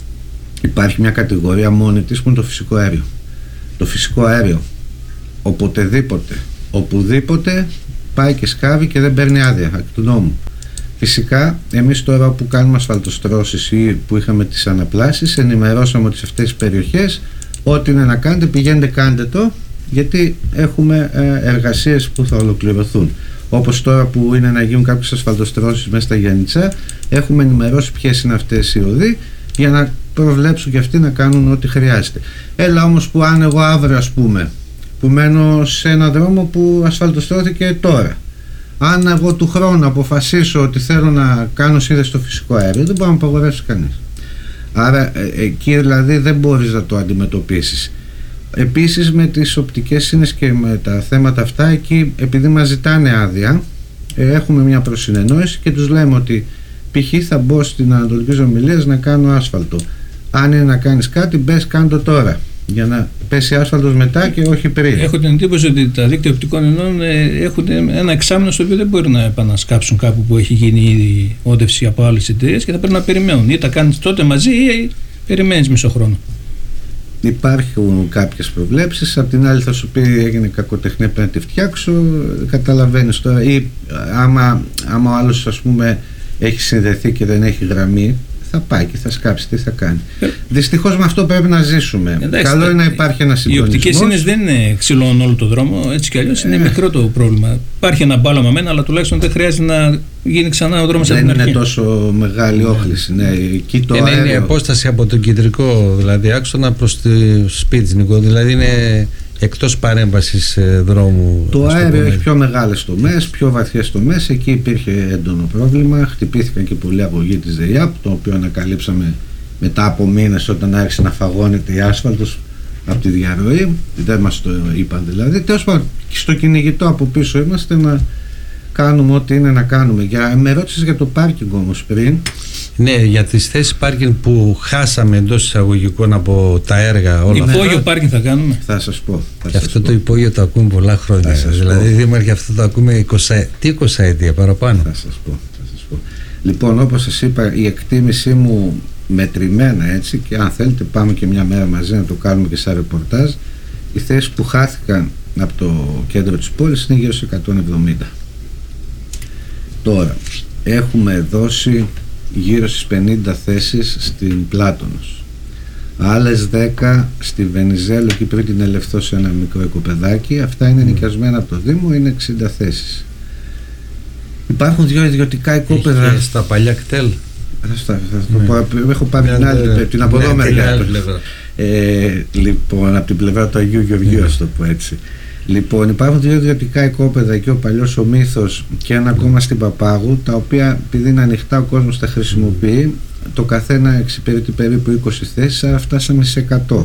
Υπάρχει μια κατηγορία μόνη της που είναι το φυσικό αέριο. Το φυσικό αέριο οποτεδήποτε, οπουδήποτε πάει και σκάβει και δεν παίρνει άδεια εκ του νόμου. Φυσικά εμείς τώρα που κάνουμε ασφαλτοστρώσεις ή που είχαμε τις αναπλάσεις, ενημερώσαμε ότι σε αυτές τις περιοχές ό,τι είναι να κάνετε πηγαίνετε κάντε το, γιατί έχουμε εργασίες που θα ολοκληρωθούν. Όπως τώρα που είναι να γίνουν κάποιες ασφαλτοστρώσεις μέσα στα Γιαννιτσά, έχουμε ενημερώσει ποιες είναι αυτές οι οδοί για να προβλέψουν και αυτοί να κάνουν ό,τι χρειάζεται. Έλα όμως που αν εγώ αύριο, ας πούμε, που μένω σε ένα δρόμο που ασφαλτοστρώθηκε τώρα, αν εγώ του χρόνου αποφασίσω ότι θέλω να κάνω σύνδεση στο φυσικό αέριο, δεν μπορεί να απαγορεύσει κανείς. Άρα εκεί δηλαδή δεν μπορείς να το αντιμετωπίσεις. Επίσης με τις οπτικές σύνες και με τα θέματα αυτά, εκεί επειδή μας ζητάνε άδεια, έχουμε μια προσυνεννόηση και τους λέμε ότι π.χ. θα μπω στην Ανατολική Ζωμιλίας να κάνω άσφαλτο. Αν είναι να κάνεις κάτι, μπες κάνε το τώρα, για να πέσει άσφαλτος μετά και όχι πριν. Έχω την εντύπωση ότι τα δίκτυα οπτικών ινών έχουν ένα εξάμηνο στο οποίο δεν μπορεί να επανασκάψουν κάπου που έχει γίνει ήδη όδευση από άλλες εταιρείες και θα πρέπει να περιμένουν. Ή τα κάνεις τότε μαζί ή περιμένεις μισό χρόνο. Υπάρχουν κάποιες προβλέψεις. Απ' την άλλη θα σου πει έγινε κακοτεχνία, πρέπει να τη φτιάξω. Καταλαβαίνεις τώρα. Ή άμα, άμα ο άλλος, ας πούμε, έχει συνδεθεί και δεν έχει γραμμή, θα πάει και θα σκάψει, τι θα κάνει. Ε, Δυστυχώς με αυτό πρέπει να ζήσουμε. Εντάξει, καλό είναι να υπάρχει ένα συντονισμός. Οι οπτικές σύνες δεν είναι ξυλώνουν όλο το δρόμο, έτσι κι αλλιώς είναι ε. μικρό το πρόβλημα. Υπάρχει ένα μπάλωμα μένα, αλλά τουλάχιστον δεν χρειάζεται να γίνει ξανά ο δρόμος από την αρχή. Δεν είναι τόσο μεγάλη όχληση. Ναι. Εκεί το είναι, αέριο... είναι η απόσταση από τον κεντρικό δηλαδή άξονα προς το σπίτι, δηλαδή είναι εκτός παρέμβασης δρόμου. Το αέριο έχει πιο μεγάλες τομές, πιο βαθιές τομές. Εκεί υπήρχε έντονο πρόβλημα. Χτυπήθηκαν και πολλοί αγωγοί της ΔΕΙΑΠ, το οποίο ανακαλύψαμε μετά από μήνες όταν άρχισε να φαγώνεται η άσφαλτος από τη διαρροή. Δεν μας το είπαν δηλαδή. Τέλος πάντων, στο κυνηγητό από πίσω είμαστε να κάνουμε ό,τι είναι να κάνουμε. Για, με ρώτησες για το πάρκινγκ όμως πριν. Ναι, για τις θέσεις πάρκινγκ που χάσαμε εντός εισαγωγικών από τα έργα όλα αυτά. Υπόγειο πάρκινγκ θα κάνουμε. Θα σας πω. Θα και σας αυτό πω. Το υπόγειο το ακούμε πολλά χρόνια. Δηλαδή, Δήμαρχε, αυτό το ακούμε είκοσι, τι είκοσι ετία παραπάνω. Θα σας πω, θα σας πω. Λοιπόν, όπως σας είπα, η εκτίμησή μου μετρημένα έτσι, και αν θέλετε πάμε και μια μέρα μαζί να το κάνουμε και σαν ρεπορτάζ. Οι θέσεις που χάθηκαν από το κέντρο της πόλης είναι γύρω σε εκατόν εβδομήντα. Τώρα, έχουμε δώσει γύρω στις πενήντα θέσεις στην Πλάτωνος, άλλες δέκα στη Βενιζέλο και πριν την Ελευθό σε ένα μικρό οικοπεδάκι. Αυτά είναι νοικιασμένα από το Δήμο, είναι εξήντα θέσεις. Υπάρχουν δύο ιδιωτικά οικόπεδα. Είχε στα παλιά κτέλ. Θα, θα το ναι. πω, έχω πάρει την άλλη, ναι, την από εδώ μεριά. Ε, λοιπόν, από την πλευρά του Αγίου Γεωργίου, ναι. ας το πω έτσι. Λοιπόν, υπάρχουν δύο ιδιωτικά οικόπεδα εκεί, ο παλιός ο Μύθος και ένα ακόμα στην Παπάγου, τα οποία επειδή είναι ανοιχτά ο κόσμος τα χρησιμοποιεί, το καθένα εξυπηρετεί περίπου είκοσι θέσεις, άρα φτάσαμε σε εκατό.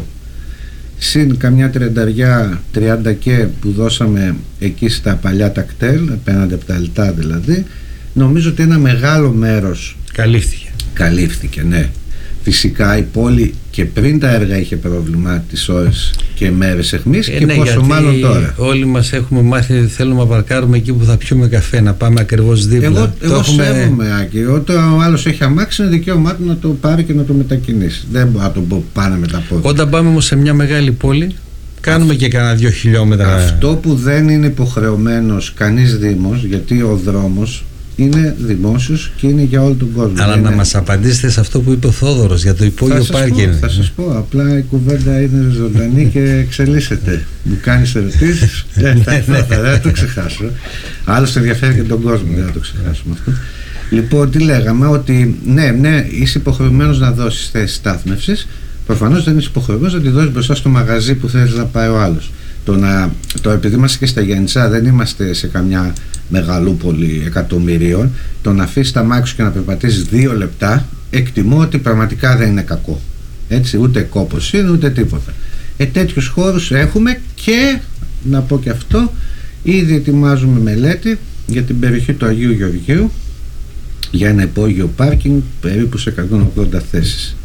Συν καμιά τριανταριά, τριάντα και που δώσαμε εκεί στα παλιά τα κτέλ, απέναντι από τα αλτά δηλαδή, νομίζω ότι ένα μεγάλο μέρος καλύφθηκε. Καλύφθηκε, ναι. Φυσικά η πόλη και πριν τα έργα είχε πρόβλημα τις ώρες και μέρες εχμής, ε, και ναι, πόσο μάλλον τώρα. Όλοι μας έχουμε μάθει ότι θέλουμε να παρκάρουμε εκεί που θα πιούμε καφέ, να πάμε ακριβώς δίπλα. Εγώ, εγώ έχουμε... σέβομαι, Άκη, όταν ο άλλος έχει αμάξι είναι δικαίωμά του να το πάρει και να το μετακινήσει. Δεν μπορεί να το πάνε με τα πόδια. Όταν πάμε όμως σε μια μεγάλη πόλη, κάνουμε και κανένα δύο χιλιόμετρα. Αυτό που δεν είναι υποχρεωμένος κανείς δήμος, γιατί ο δρόμος είναι δημόσιος και είναι για όλο τον κόσμο. Αλλά είναι... να μας απαντήσετε σε αυτό που είπε ο Θόδωρος για το υπόγειο πάρκινγκ. Θα σας πω, απλά η κουβέντα είναι ζωντανή και εξελίσσεται. Μου κάνεις ερωτήσεις, δεν θα το ξεχάσω. Άλλωστε ενδιαφέρει και τον κόσμο, δεν θα το ξεχάσουμε αυτό. Λοιπόν, τι λέγαμε, ότι ναι, ναι, είσαι υποχρεωμένος να δώσεις θέση στάθμευσης. Προφανώς δεν είσαι υποχρεωμένος να τη δώσεις μπροστά στο μαγαζί που θέλεις να πάει ο άλλος. Το, να, το επειδή είμαστε και στα Γιάννητσά, δεν είμαστε σε καμιά μεγαλούπολη εκατομμυρίων, το να αφήσεις τα μάξι σου και να περπατήσεις δύο λεπτά, εκτιμώ ότι πραγματικά δεν είναι κακό. Έτσι, ούτε κόπος είναι ούτε τίποτα. Ε, τέτοιους χώρους έχουμε και, να πω και αυτό, ήδη ετοιμάζουμε μελέτη για την περιοχή του Αγίου Γεωργίου για ένα υπόγειο πάρκινγκ περίπου σε εκατόν ογδόντα θέσεις.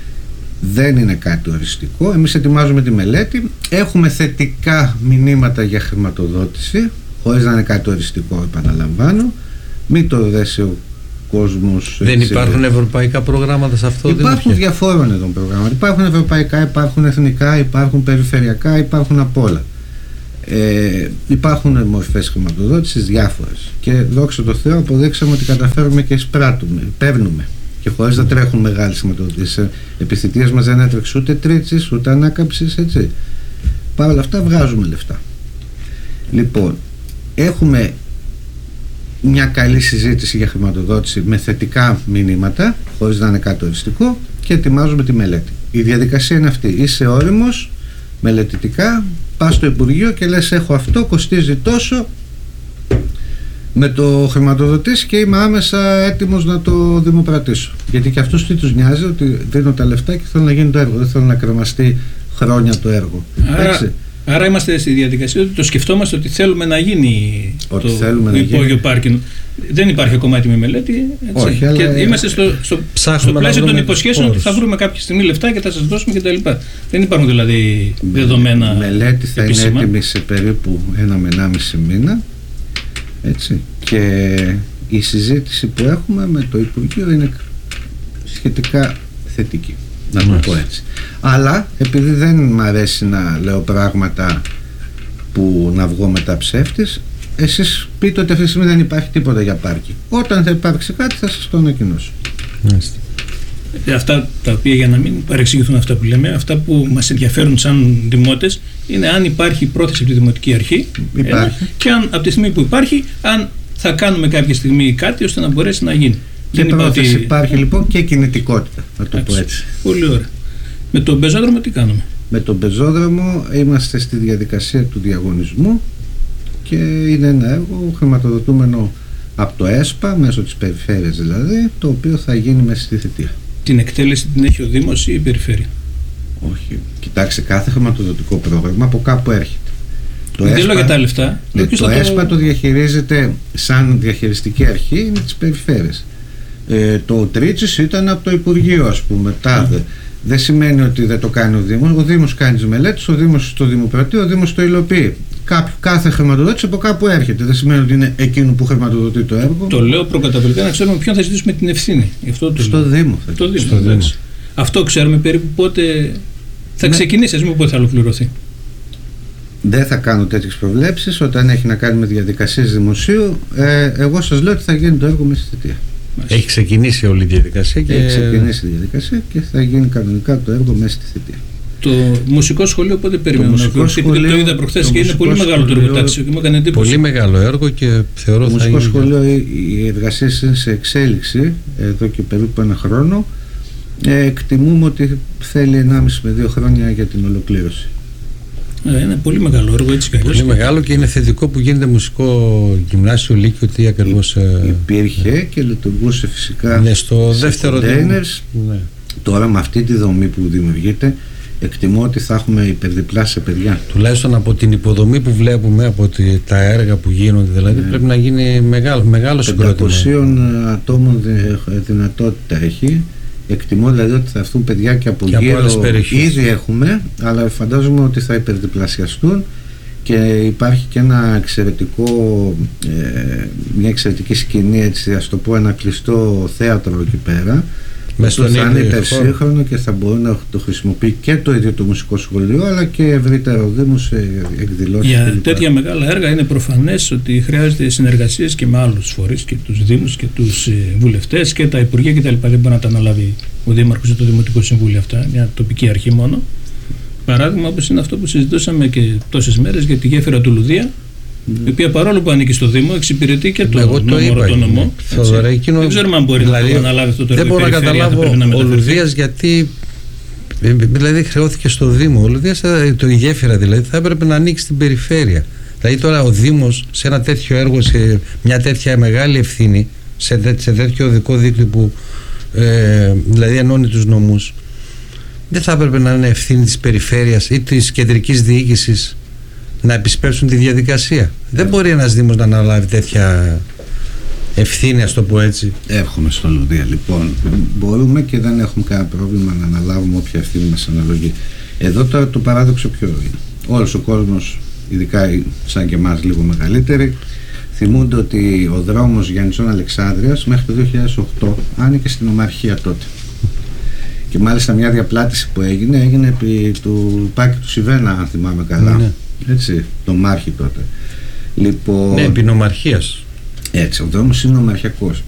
Δεν είναι κάτι οριστικό. Εμείς ετοιμάζουμε τη μελέτη. Έχουμε θετικά μηνύματα για χρηματοδότηση, χωρίς να είναι κάτι οριστικό, επαναλαμβάνω. Μην το δέσει ο κόσμος. Δεν έτσι, υπάρχουν ευρωπαϊκά προγράμματα σε αυτό? Υπάρχουν διαφόρων εδώ προγράμματα. Υπάρχουν ευρωπαϊκά, υπάρχουν εθνικά, υπάρχουν περιφερειακά, υπάρχουν απ' όλα. Ε, υπάρχουν μορφές χρηματοδότησης διάφορες. Και δόξα τω Θεώ αποδείξαμε ότι καταφέρουμε και εισπράττουμε, παίρνουμε. Και χωρίς να τρέχουν μεγάλες χρηματοδοτήσεις. Επιθυμίες μας δεν έτρεξε ούτε τρίτσης ούτε ανάκαμψης, έτσι. Παρ' όλα αυτά βγάζουμε λεφτά. Λοιπόν, έχουμε μια καλή συζήτηση για χρηματοδότηση με θετικά μηνύματα, χωρίς να είναι κάτι οριστικό, και ετοιμάζουμε τη μελέτη. Η διαδικασία είναι αυτή. Είσαι όριμος, μελετητικά, πας στο Υπουργείο και λες: έχω αυτό, κοστίζει τόσο, με το χρηματοδοτήσει και είμαι άμεσα έτοιμος να το δημοπρατήσω. Γιατί και αυτούς τι τους νοιάζει, ότι δίνω τα λεφτά και θέλω να γίνει το έργο. Δεν θέλω να κρεμαστεί χρόνια το έργο. Άρα, άρα είμαστε στη διαδικασία ότι το σκεφτόμαστε ότι θέλουμε να γίνει ότι το υπόγειο πάρκινγκ. Δεν υπάρχει ακόμα έτοιμη μελέτη. Έτσι. Όχι, και αλλά είμαστε στο, στο, στο πλαίσιο των υποσχέσεων ότι θα βρούμε κάποια στιγμή λεφτά και θα σας δώσουμε κτλ. Δεν υπάρχουν δηλαδή δεδομένα. Η μελέτη θα επίσημα. είναι έτοιμη σε περίπου ένα με ενάμιση μήνα. Έτσι. Και η συζήτηση που έχουμε με το Υπουργείο είναι σχετικά θετική, να το πω έτσι. Αλλά επειδή δεν μ' αρέσει να λέω πράγματα που να βγω μετά ψεύτης, εσείς πείτε ότι αυτή τη στιγμή δεν υπάρχει τίποτα για πάρκι. Όταν θα υπάρξει κάτι θα σας το ανακοινώσω. Αυτά τα οποία, για να μην παρεξηγηθούν αυτά που λέμε, αυτά που μας ενδιαφέρουν σαν δημότες είναι αν υπάρχει πρόθεση από τη Δημοτική Αρχή ένα, και αν από τη στιγμή που υπάρχει, αν θα κάνουμε κάποια στιγμή κάτι ώστε να μπορέσει να γίνει. Και πρόθεση ότι... υπάρχει λοιπόν και κινητικότητα, να το πω έτσι. Πολύ ωραία. Με τον πεζόδρομο τι κάνουμε? Με τον πεζόδρομο είμαστε στη διαδικασία του διαγωνισμού και είναι ένα έργο χρηματοδοτούμενο από το ΕΣΠΑ, μέσω της περιφέρειας δηλαδή, το οποίο θα γίνει μέσα στη θητεία. Την εκτέλεση την έχει ο Δήμος ή η Περιφέρεια? Όχι. Κοιτάξτε, κάθε χρηματοδοτικό πρόγραμμα από κάπου έρχεται. Το δεν λέω για τα λεφτά. Ναι, το, το ΕΣΠΑ το διαχειρίζεται σαν διαχειριστική αρχή, είναι της περιφέρειας. Ε, το Τρίτσις ήταν από το Υπουργείο, ας πούμε, τάδε. Mm. Δεν σημαίνει ότι δεν το κάνει ο Δήμος. Ο Δήμος κάνει τις μελέτες, ο Δήμος το δημοπρατεί, ο Δήμος το υλοποιεί. Κάποιο, κάθε χρηματοδότηση από κάπου έρχεται. Δεν σημαίνει ότι είναι εκείνο που χρηματοδοτεί το έργο. Το λέω προκαταβολικά να ξέρουμε ποιον θα ζητήσουμε την ευθύνη. Αυτό το στο Δήμο. Θα το Δήμο. Στο Δήμο. Αυτό ξέρουμε περίπου πότε θα ξεκινήσει, ας πούμε, πότε θα ολοκληρωθεί. Δεν θα κάνω τέτοιες προβλέψεις όταν έχει να κάνει με διαδικασίες δημοσίου. Ε, εγώ σας λέω ότι θα γίνει το έργο μέσα στη θητεία. Έχει ξεκινήσει όλη η διαδικασία και... Έχει ξεκινήσει η διαδικασία και θα γίνει κανονικά το έργο μέσα στη θητεία. Το μουσικό σχολείο πότε περιμένουμε να κλείσει? Το είδα προχθές και είναι πολύ μεγάλο το εργοτάξιο και μου έκανε εντύπωση. Πολύ μεγάλο έργο και θεωρώ το θα μουσικό είναι... σχολείο, οι εργασίες είναι σε εξέλιξη εδώ και περίπου ένα χρόνο. Ε, εκτιμούμε ότι θέλει ενάμιση με δύο χρόνια για την ολοκλήρωση. Ε, είναι πολύ μεγάλο έργο, έτσι κι αλλιώς. Πολύ μεγάλο και είναι θετικό που γίνεται μουσικό γυμνάσιο, λύκειο, τι ακριβώς... Ε, υπήρχε ε, και λειτουργούσε φυσικά ναι, στο δεύτερο containers. Ναι. Τώρα με αυτή τη δομή που δημιουργείται εκτιμώ ότι θα έχουμε υπερδιπλάσια παιδιά. Τουλάχιστον από την υποδομή που βλέπουμε, από τη, τα έργα που γίνονται, δηλαδή ναι. πρέπει να γίνει μεγάλο, μεγάλο συγκρότημα. πεντακόσιων ατόμων δυνατότητα έχει. Εκτιμώ δηλαδή ότι θα έρθουν παιδιά και από και γύρω. Από ήδη έχουμε, αλλά φαντάζομαι ότι θα υπερδιπλασιαστούν και υπάρχει και ένα εξαιρετικό, ε, μια εξαιρετική σκηνή, έτσι ας το πω, ένα κλειστό θέατρο εκεί πέρα. Μες που θα είναι υπερσύγχρονο και θα μπορεί να το χρησιμοποιεί και το ίδιο το μουσικό σχολείο, αλλά και ευρύτερα ο Δήμος σε εκδηλώσεις. Για τέτοια μεγάλα έργα είναι προφανές ότι χρειάζεται συνεργασίες και με άλλους φορείς και τους Δήμους και τους βουλευτές και τα Υπουργεία κτλ. Δεν μπορεί να τα αναλάβει ο Δήμαρχος ή το Δημοτικό Συμβούλιο αυτά, μια τοπική αρχή μόνο. Παράδειγμα, όπως είναι αυτό που συζητούσαμε και τόσες μέρες για τη γέφυρα του Λουδία, η οποία παρόλο που ανήκει στο Δήμο εξυπηρετεί και το Εγώ το είπα, το νομό. Θοδωρέ, εκείνο, δεν ξέρουμε αν μπορεί δηλαδή, να αναλάβει αυτό το έργο. Δεν μπορώ να καταλάβω ο Λουδίας γιατί δηλαδή χρεώθηκε στο Δήμο. Ο Λουδίας, το η γέφυρα δηλαδή, θα έπρεπε να ανοίξει στην περιφέρεια. Δηλαδή τώρα ο Δήμος σε ένα τέτοιο έργο, σε μια τέτοια μεγάλη ευθύνη, σε, σε τέτοιο οδικό δίκτυο που ε, δηλαδή ενώνει τους νομούς, δεν θα έπρεπε να είναι ευθύνη της περιφέρειας ή της κεντρικής διοίκησης να επισπεύσουν τη διαδικασία. Yeah. Δεν μπορεί ένας Δήμος να αναλάβει τέτοια ευθύνη, ας το πω έτσι. Έρχομαι στο Λουδία λοιπόν. Μπορούμε και δεν έχουμε κανένα πρόβλημα να αναλάβουμε όποια ευθύνη μας αναλογεί. Εδώ τώρα το παράδοξο ποιο είναι? Όλος ο κόσμος, ειδικά σαν και εμάς λίγο μεγαλύτεροι, θυμούνται ότι ο δρόμος Γιαννητσών Αλεξάνδρειας μέχρι το δύο χιλιάδες οκτώ άνοιγε στην Ομαρχία τότε. Και μάλιστα μια διαπλάτηση που έγινε έγινε επί του Πάκη του Σιβένα, αν θυμάμαι καλά. Ναι. Έτσι, το Μάρχη τότε. Λοιπόν, ναι, επί νομαρχίας. Έτσι, ο δρόμος είναι νομαρχιακός.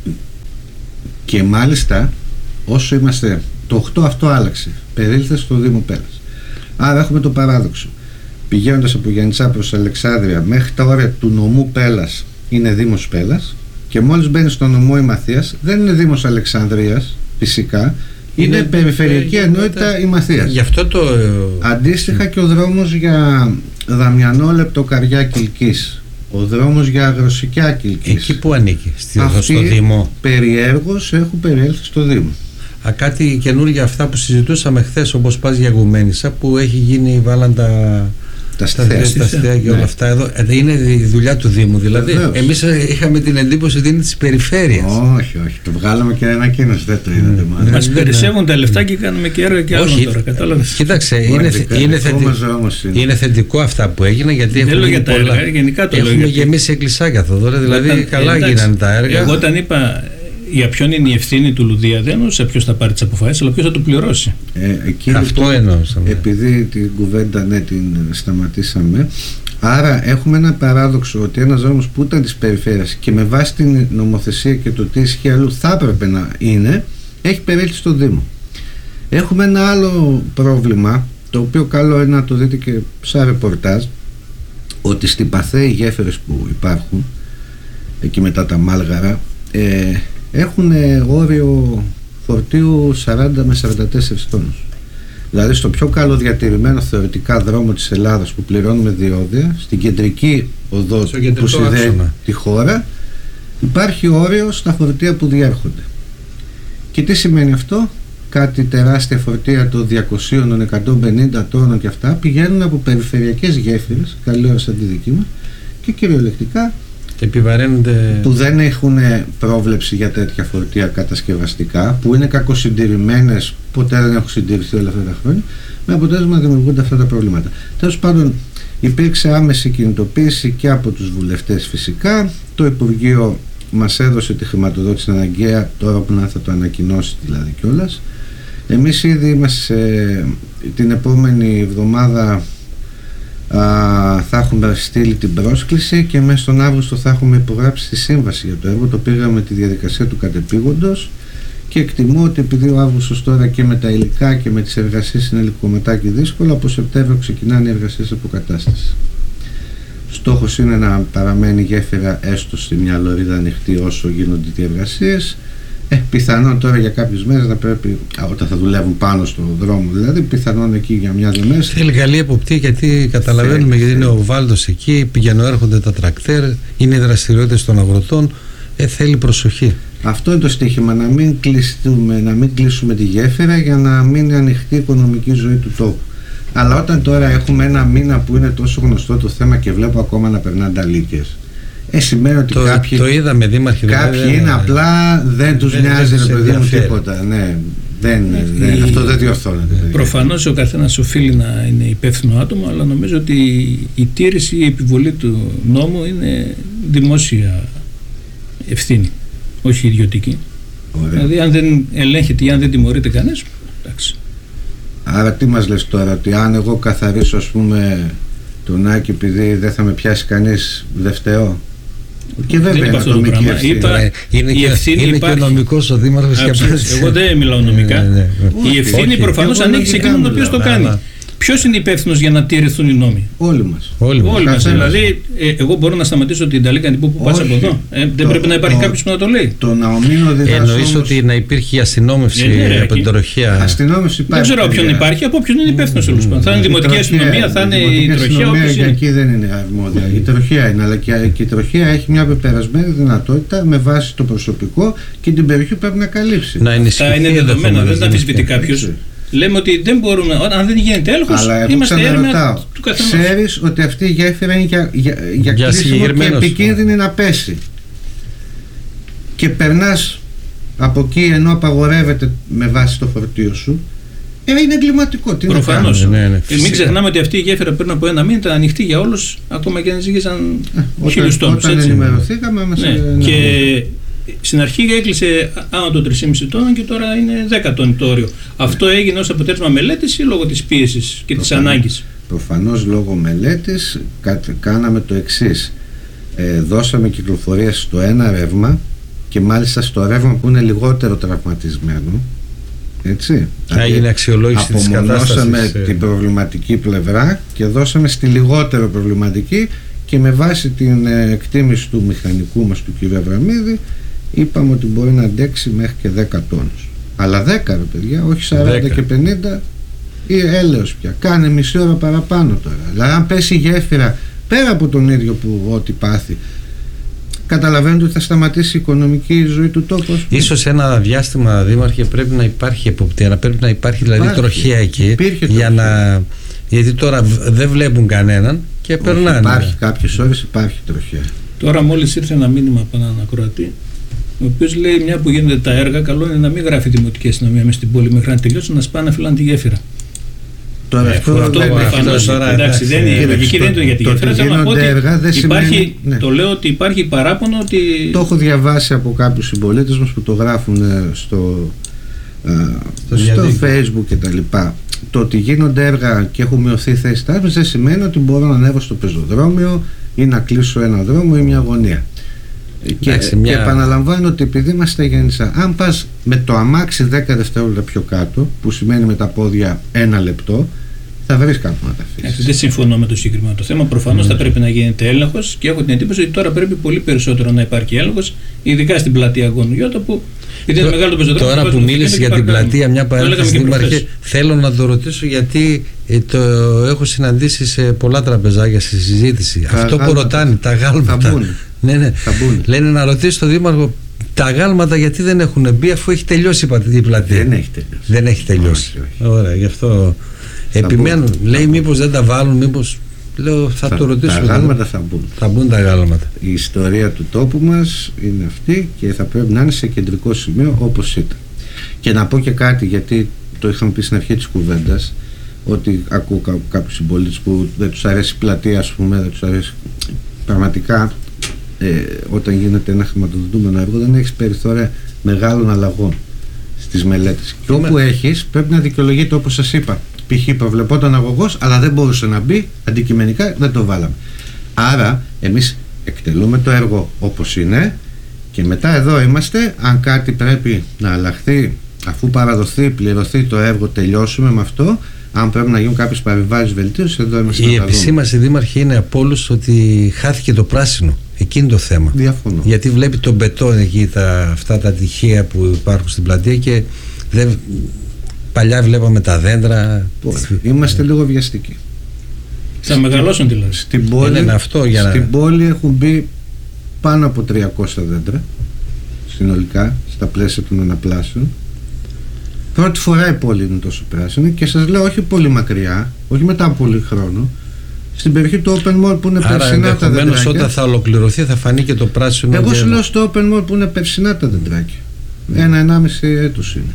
Και μάλιστα όσο είμαστε, το οκτώ αυτό άλλαξε. Περίληφθε στο Δήμο Πέλλας. Άρα έχουμε το παράδοξο. Πηγαίνοντας από Γιαννητσά προς Αλεξάνδρεια μέχρι τα όρια του νομού Πέλλας είναι Δήμος Πέλλας, και μόλις μπαίνει στο νομό η Μαθίας δεν είναι Δήμος Αλεξανδρίας φυσικά. Είναι, είναι περιφερειακή ε, ενότητα η Μαθίας. Γι' αυτό το... Αντίστοιχα και ο δρόμος για Δαμιανό Λεπτοκαριά Κιλκής, ο δρόμος για Αγροσικιά Κιλκής. Εκεί που ανήκει, στο, στο Δήμο. Περιέργως έχουν περιέλθει στο Δήμο. Α, κάτι καινούργια αυτά που συζητούσαμε χθες, όπως πας για Γουμένισσα, που έχει γίνει, βάλαν τα... τα αστεία και όλα ναι. αυτά εδώ. Είναι η δουλειά του Δήμου. Δηλαδή, εμείς είχαμε την εντύπωση ότι είναι της περιφέρειας. Όχι, όχι. Το βγάλαμε και ανακοίνωση. Δεν το είδατε. Mm. Μας περισσεύουν τα λεφτά και κάνουμε και έργα και άλλων τώρα. Κατάλαβες. Κοίταξε, είναι, θε, είναι, θετι, είναι. είναι θετικό αυτά που έγιναν, γιατί δεν έχουμε, τα πολλά, έργα, γενικά το έχουμε γεμίσει εκκλησάκια εδώ. Δηλαδή, όταν, καλά εντάξει, γίνανε τα έργα. Εγώ όταν είπα για ποιον είναι η ευθύνη του Λουδία, δεν εννοούσα ποιος θα πάρει τις αποφάσεις, αλλά ποιος θα το πληρώσει. Ε, εκεί, Αυτό λοιπόν, εννοούσαμε. Επειδή την κουβέντα ναι, την σταματήσαμε, άρα έχουμε ένα παράδοξο ότι ένας δρόμος που ήταν της περιφέρειας και με βάση την νομοθεσία και το τι ισχύει αλλού θα έπρεπε να είναι, έχει περιέλθει στο Δήμο. Έχουμε ένα άλλο πρόβλημα, το οποίο καλό είναι να το δείτε και σαν ρεπορτάζ, ότι στην Παθέ οι γέφυρες που υπάρχουν εκεί μετά τα Μάλγαρα ε, έχουν όριο φορτίου σαράντα με σαράντα τέσσερα τόνους. Δηλαδή στο πιο καλοδιατηρημένο θεωρητικά δρόμο της Ελλάδας που πληρώνουμε διόδια, στην κεντρική οδό που συνδέει τη χώρα, υπάρχει όριο στα φορτία που διέρχονται. Και τι σημαίνει αυτό? Κάτι τεράστια φορτία των διακοσίων, των εκατόν πενήντα τόνων και αυτά πηγαίνουν από περιφερειακές γέφυρες, καλή ώρα σαν τη δική μας, και κυριολεκτικά επιβαρύνονται, που δεν έχουν πρόβλεψη για τέτοια φορτία κατασκευαστικά, που είναι κακοσυντηρημένες, ποτέ δεν έχουν συντηρηθεί όλα αυτά τα χρόνια, με αποτέλεσμα να δημιουργούνται αυτά τα προβλήματα. Τέλος πάντων, υπήρξε άμεση κινητοποίηση και από τους βουλευτές φυσικά. Το Υπουργείο μας έδωσε τη χρηματοδότηση αναγκαία, τώρα που να θα το ανακοινώσει δηλαδή κιόλας. Εμείς ήδη είμαστε την επόμενη εβδομάδα. Α, θα έχουμε στείλει την πρόσκληση και μέσα στον Αύγουστο θα έχουμε υπογράψει τη σύμβαση για το έργο. Το πήγαμε τη διαδικασία του κατεπήγοντος και εκτιμώ ότι επειδή ο Αύγουστος τώρα και με τα υλικά και με τις εργασίες είναι λίγο μετά και δύσκολο, από Σεπτέμβριο ξεκινάνε οι εργασίες αποκατάστασης. Στόχος είναι να παραμένει η γέφυρα έστω στη μια λωρίδα ανοιχτή όσο γίνονται οι εργασίες. Ε, πιθανόν τώρα για κάποιες μέρες να πρέπει, όταν θα δουλεύουν πάνω στον δρόμο δηλαδή, πιθανόν εκεί για μια-δύο μέρες. Θέλει καλή εποπτεία, γιατί καταλαβαίνουμε, γιατί είναι ο Βάλτος εκεί, πηγαίνουν έρχονται τα τρακτέρ, είναι οι δραστηριότητες των αγροτών, ε, θέλει προσοχή. Αυτό είναι το στοίχημα, να μην κλειστούμε, να μην κλείσουμε τη γέφυρα για να μην ανοιχτεί η οικονομική ζωή του τόπου. Αλλά όταν τώρα έχουμε ένα μήνα που είναι τόσο γνωστό το θέμα και βλέπω ακόμα να περνάνε τα λύκες, ε, σημαίνει ότι το, κάποιοι, το είδαμε, δήμαρχε, κάποιοι δεν, είναι απλά, δεν τους δεν, νοιάζει δεν ρε παιδί μου τίποτα. Ναι, δεν, δεν, η, αυτό δεν διορθώνεται. Προφανώς ο καθένας οφείλει να είναι υπεύθυνο άτομο, αλλά νομίζω ότι η τήρηση, η επιβολή του νόμου είναι δημόσια ευθύνη, όχι ιδιωτική. Ωραία. Δηλαδή αν δεν ελέγχεται ή αν δεν τιμωρείται κανείς, εντάξει. Άρα τι μας λες τώρα, ότι αν εγώ καθαρίσω ας πούμε τον Άκη επειδή δεν θα με πιάσει κανείς, δεν φταίω? Και βέβαια είναι ατομική ευθύνη. Είπα, είναι και, ευθύνη είναι υπάρχει... και ο νομικός ο δήμαρχος. Εγώ δεν μιλάω νομικά. Ναι, ναι. Η ευθύνη προφανώς ανήκει σε εκείνον ο οποίος το κάνει. Ποιος είναι υπεύθυνος για να τηρηθούν οι νόμοι? Όλοι μας. Όλοι, Όλοι μας. Δηλαδή, ε, εγώ μπορώ να σταματήσω την Ιταλική που πας από εδώ. Ε, δεν το, πρέπει να υπάρχει κάποιος που να το λέει. Το να ομείνω διδάσκω. Εννοείς ότι να υπήρχε η αστυνόμευση ε, από την τροχέα? Αστυνόμευση υπάρχει. Δεν ξέρω ποιον υπάρχει, από ποιον είναι υπεύθυνος τέλος πάντων. Θα είναι η δημοτική αστυνομία, θα είναι η τροχέα. Η εκεί δεν είναι αρμόδια. Η τροχέα είναι, αλλά και η τροχέα έχει μια πεπερασμένη δυνατότητα με βάση το προσωπικό και την περιοχή που πρέπει να καλύψει. Αυτά είναι δεδομένα, δεν τα αμφισβητεί κάποιος. Λέμε ότι δεν μπορούμε, αν δεν γίνεται έλεγχος, είμαστε έρευνα του καθενός. Ξέρεις ότι αυτή η γέφυρα είναι για, για, για, για κλείσιμο και επικίνδυνη να πέσει. Και περνάς από εκεί ενώ απαγορεύεται με βάση το φορτίο σου. Ε, είναι εγκληματικό. Προφανώς. Ναι, ναι, ε, μην ξεχνάμε ότι αυτή η γέφυρα πριν από ένα μήνα ήταν ανοιχτή για όλους, ακόμα και αν ζήγησαν χίλιους τόνους. Όταν ενημερωθήκαμε, μας ναι. ε, και στην αρχή έκλεισε άνω των τρία κόμμα πέντε τόνων και τώρα είναι δέκα τόνοι το όριο. Αυτό έγινε ως αποτέλεσμα μελέτης ή λόγω της πίεσης και της ανάγκης? Προφανώς λόγω μελέτης. Κάναμε το εξής. Ε, δώσαμε κυκλοφορία στο ένα ρεύμα και μάλιστα στο ρεύμα που είναι λιγότερο τραυματισμένο. Έτσι. Έγινε αξιολόγηση της κατάστασης. Απομονώσαμε την προβληματική πλευρά και δώσαμε στη λιγότερο προβληματική, και με βάση την εκτίμηση του μηχανικού μας του κ. Αβραμίδη είπαμε ότι μπορεί να αντέξει μέχρι και δέκα τόνους. Αλλά δέκα ρε παιδιά, όχι σαράντα δέκα και πενήντα ή έλεος πια. Κάνε μισή ώρα παραπάνω τώρα. Δηλαδή αν πέσει η γέφυρα πέρα από τον ίδιο που ό,τι πάθει, καταλαβαίνετε ότι θα σταματήσει η οικονομική ζωή του τόπου. Ίσως ένα διάστημα, δήμαρχε, πρέπει να υπάρχει εποπτεία, πρέπει να υπάρχει δηλαδή υπάρχει. τροχέα εκεί για να... γιατί τώρα δεν βλέπουν κανέναν και όχι, περνάνε. Υπάρχει κάποιες ώρες, υπάρχει τροχέα. Τώρα μόλις ήρθε ένα μήνυμα από έναν ακροατή, ο οποίος λέει μια που γίνονται τα έργα, καλό είναι να μην γράφει η δημοτική αστυνομία μέσα στην πόλη μέχρι να τελειώσει, να σπάνε να φυλάνε τη γέφυρα. Τώρα ε, αυτό, αυτό προφανώς, εντάξει, δεν είναι, η λογική δεν είναι για τη γέφυρα. Θέλω να πω ότι υπάρχει, σημαίνει, ναι. Το λέω ότι υπάρχει παράπονο ότι... Το έχω διαβάσει από κάποιους συμπολίτες μας που το γράφουν στο, στο, στο Facebook και τα λοιπά. Το ότι γίνονται έργα και έχουν μειωθεί θέσεις τάξης δεν σημαίνει ότι μπορώ να ανέβω στο πεζοδρόμιο ή να κλείσω ένα δρόμο ή μια γωνία. Και, Άξι, μια... και επαναλαμβάνω ότι επειδή είμαστε γέννησα, αν πας με το αμάξι δέκα δευτερόλεπτα πιο κάτω, που σημαίνει με τα πόδια ένα λεπτό, θα βρεις κάπου να τα αφήσεις. Δεν συμφωνώ με το συγκεκριμένο το θέμα. Προφανώς mm. θα πρέπει να γίνεται έλεγχος και έχω την εντύπωση ότι τώρα πρέπει πολύ περισσότερο να υπάρχει έλεγχος, ειδικά στην πλατεία Αγώνου Γιώτα που. Τω, μεγάλο τώρα που μίλησε για την πλατεία, μια παρένθεση, Δήμαρχε, θέλω να το ρωτήσω γιατί ε, το έχω συναντήσει σε πολλά τραπεζάκια στη συζήτηση. Τα Αυτό που ρωτάνε, τα γάλματα. Ναι, ναι. Λένε να ρωτήσει τον Δήμαρχο τα γάλματα γιατί δεν έχουν μπει αφού έχει τελειώσει η πλατεία. Δεν έχει τελειώσει. Δεν έχει τελειώσει. Όχι, όχι. Ωραία, γι' αυτό επιμένουν. Λέει μήπως δεν τα βάλουν, μήπως. Λέω, θα, θα το ρωτήσω. Τα γάλματα θα μπουν. Θα μπουν τα γάλματα. Η ιστορία του τόπου μας είναι αυτή και θα πρέπει να είναι σε κεντρικό σημείο όπως ήταν. Και να πω και κάτι, γιατί το είχαμε πει στην αρχή της κουβέντας, ότι ακούω κά, κάποιους συμπολίτες που δεν τους αρέσει η πλατεία, ας πούμε, δεν τους αρέσει. Πραγματικά, ε, όταν γίνεται ένα χρηματοδοτούμενο έργο, δεν έχεις περιθώρια μεγάλων αλλαγών στις μελέτες. Και όπου έχεις, πρέπει να δικαιολογείται όπως σας είπα. Π.χ. προβλεπόταν αγωγός, αλλά δεν μπορούσε να μπει, αντικειμενικά δεν το βάλαμε. Άρα, εμείς εκτελούμε το έργο όπως είναι Και μετά εδώ είμαστε. Αν κάτι πρέπει να αλλάχθεί, αφού παραδοθεί, πληρωθεί το έργο, τελειώσουμε με αυτό. Αν πρέπει να γίνουν κάποιες παρεμβάσεις βελτίωσης, εδώ είμαστε. Η επισήμαση, δήμαρχε, είναι από όλους ότι χάθηκε το πράσινο. Εκείνη το θέμα. Διαφωνώ. Γιατί βλέπει τον μπετόν εκεί, τα, αυτά τα τυχαία που υπάρχουν στην πλατεία και δεν, παλιά βλέπαμε τα δέντρα. Είμαστε λίγο βιαστικοί. Θα μεγαλώσουν δηλαδή. Στην πόλη, είναι αυτό για στην να... πόλη έχουν μπει πάνω από τριακόσια δέντρα συνολικά στα πλαίσια των αναπλάσεων. Πρώτη φορά η πόλη είναι τόσο πράσινη και σας λέω όχι πολύ μακριά, όχι μετά από πολύ χρόνο, στην περιοχή του Open Mall που είναι άρα περσινά τα δέντρακια. Όταν θα ολοκληρωθεί θα φανεί και το πράσινο. Εγώ σου λέω στο Open Mall που είναι περσινά τα δέντρακια. Mm. Ένα-ενάμιση έτος είναι.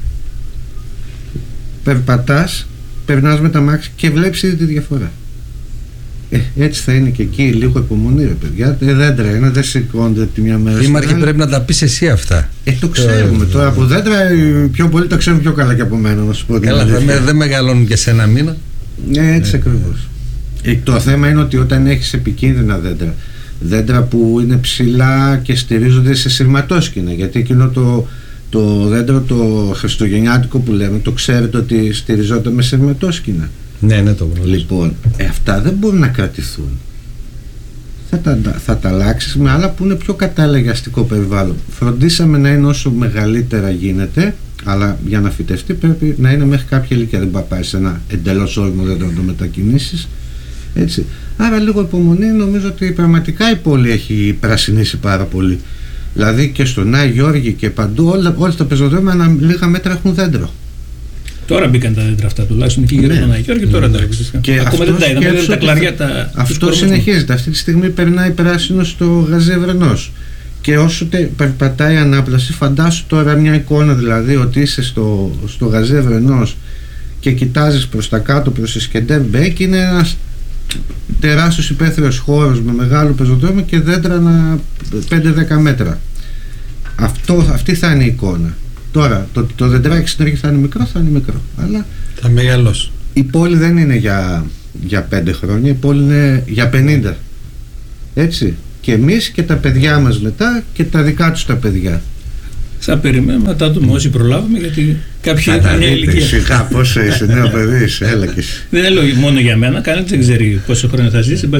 Περπατάς, περνάς με τα μάξι και βλέπεις ήδη τη διαφορά. Ε, έτσι θα είναι και εκεί, λίγο υπομονή, ρε παιδιά. Ε, δέντρα είναι, δεν σηκώνται τη μια μέρα. Δήμαρχε, πρέπει να τα πεις εσύ αυτά. Ε, το ξέρουμε. Ε, τώρα από δέντρα οι πιο πολλοί τα ξέρουν πιο καλά και από μένα, να σου πω. Καλά, δεν με, δε μεγαλώνουν και σε ένα μήνα. Ε, έτσι ε, ακριβώς. Ε, το θέμα είναι ότι όταν έχεις επικίνδυνα δέντρα, δέντρα που είναι ψηλά και στηρίζονται σε σειρματόσκηνα, γιατί εκείνο το, το δέντρο το χριστουγεννιάτικο που λέμε, το ξέρετε ότι στηριζόταν με σειρματόσκηνα. Ναι, ναι, το γνωρίζω. Λοιπόν, ε, αυτά δεν μπορούν να κρατηθούν. Θα τα, θα τα αλλάξεις με άλλα που είναι πιο κατάλληλα για αστικό περιβάλλον. Φροντίσαμε να είναι όσο μεγαλύτερα γίνεται, αλλά για να φυτευτεί πρέπει να είναι μέχρι κάποια ηλικία. Δεν μπορεί να πάει σε ένα εντελώς όριμο δέντρο να το μετακινήσεις. Έτσι. Άρα λίγο υπομονή, νομίζω ότι πραγματικά η πόλη έχει πρασινίσει πάρα πολύ. Δηλαδή και στον Άη Γιώργη και παντού, όλα, όλα τα πεζοδρόμια λίγα μέτρα έχουν δέντρο. Τώρα μπήκαν τα δέντρα αυτά, τουλάχιστον εκεί γύρω από τον Άη Γιώργη, τώρα τα βρίσκουν. Ακόμα δεν τα είδαμε, τα κλαριά τα. Αυτό συνεχίζεται. Αυτή τη στιγμή περνάει πράσινο στο Γαζί Ευρενός. Και όσο τε, περπατάει η ανάπλαση, φαντάσου τώρα μια εικόνα, δηλαδή ότι είσαι στο, στο Γαζί Ευρενός και κοιτάζεις προς τα κάτω, προς Ισκεντέρ Μπέι, και είναι ένας τεράστιος υπαίθριος χώρος με μεγάλο πεζοδρόμιο και δέντρα πέντε δέκα μέτρα. Αυτό, αυτή θα είναι η εικόνα. Τώρα, το, το δεντράκι στην αρχή θα είναι μικρό, θα είναι μικρό. Αλλά θα μεγαλώσει. Η πόλη δεν είναι για, για πέντε χρόνια, η πόλη είναι για πενήντα. Έτσι. Και εμείς και τα παιδιά μας μετά και τα δικά τους τα παιδιά. Θα περιμένουμε να τα δούμε όσοι προλάβουμε, γιατί κάποιοι έχουν μια ηλικία. Σιγά, πόσο είσαι νέο παιδί, είσαι, έλα και εσύ. Δεν λέω μόνο για μένα, κανένας δεν ξέρει πόσο χρόνο θα ζήσει.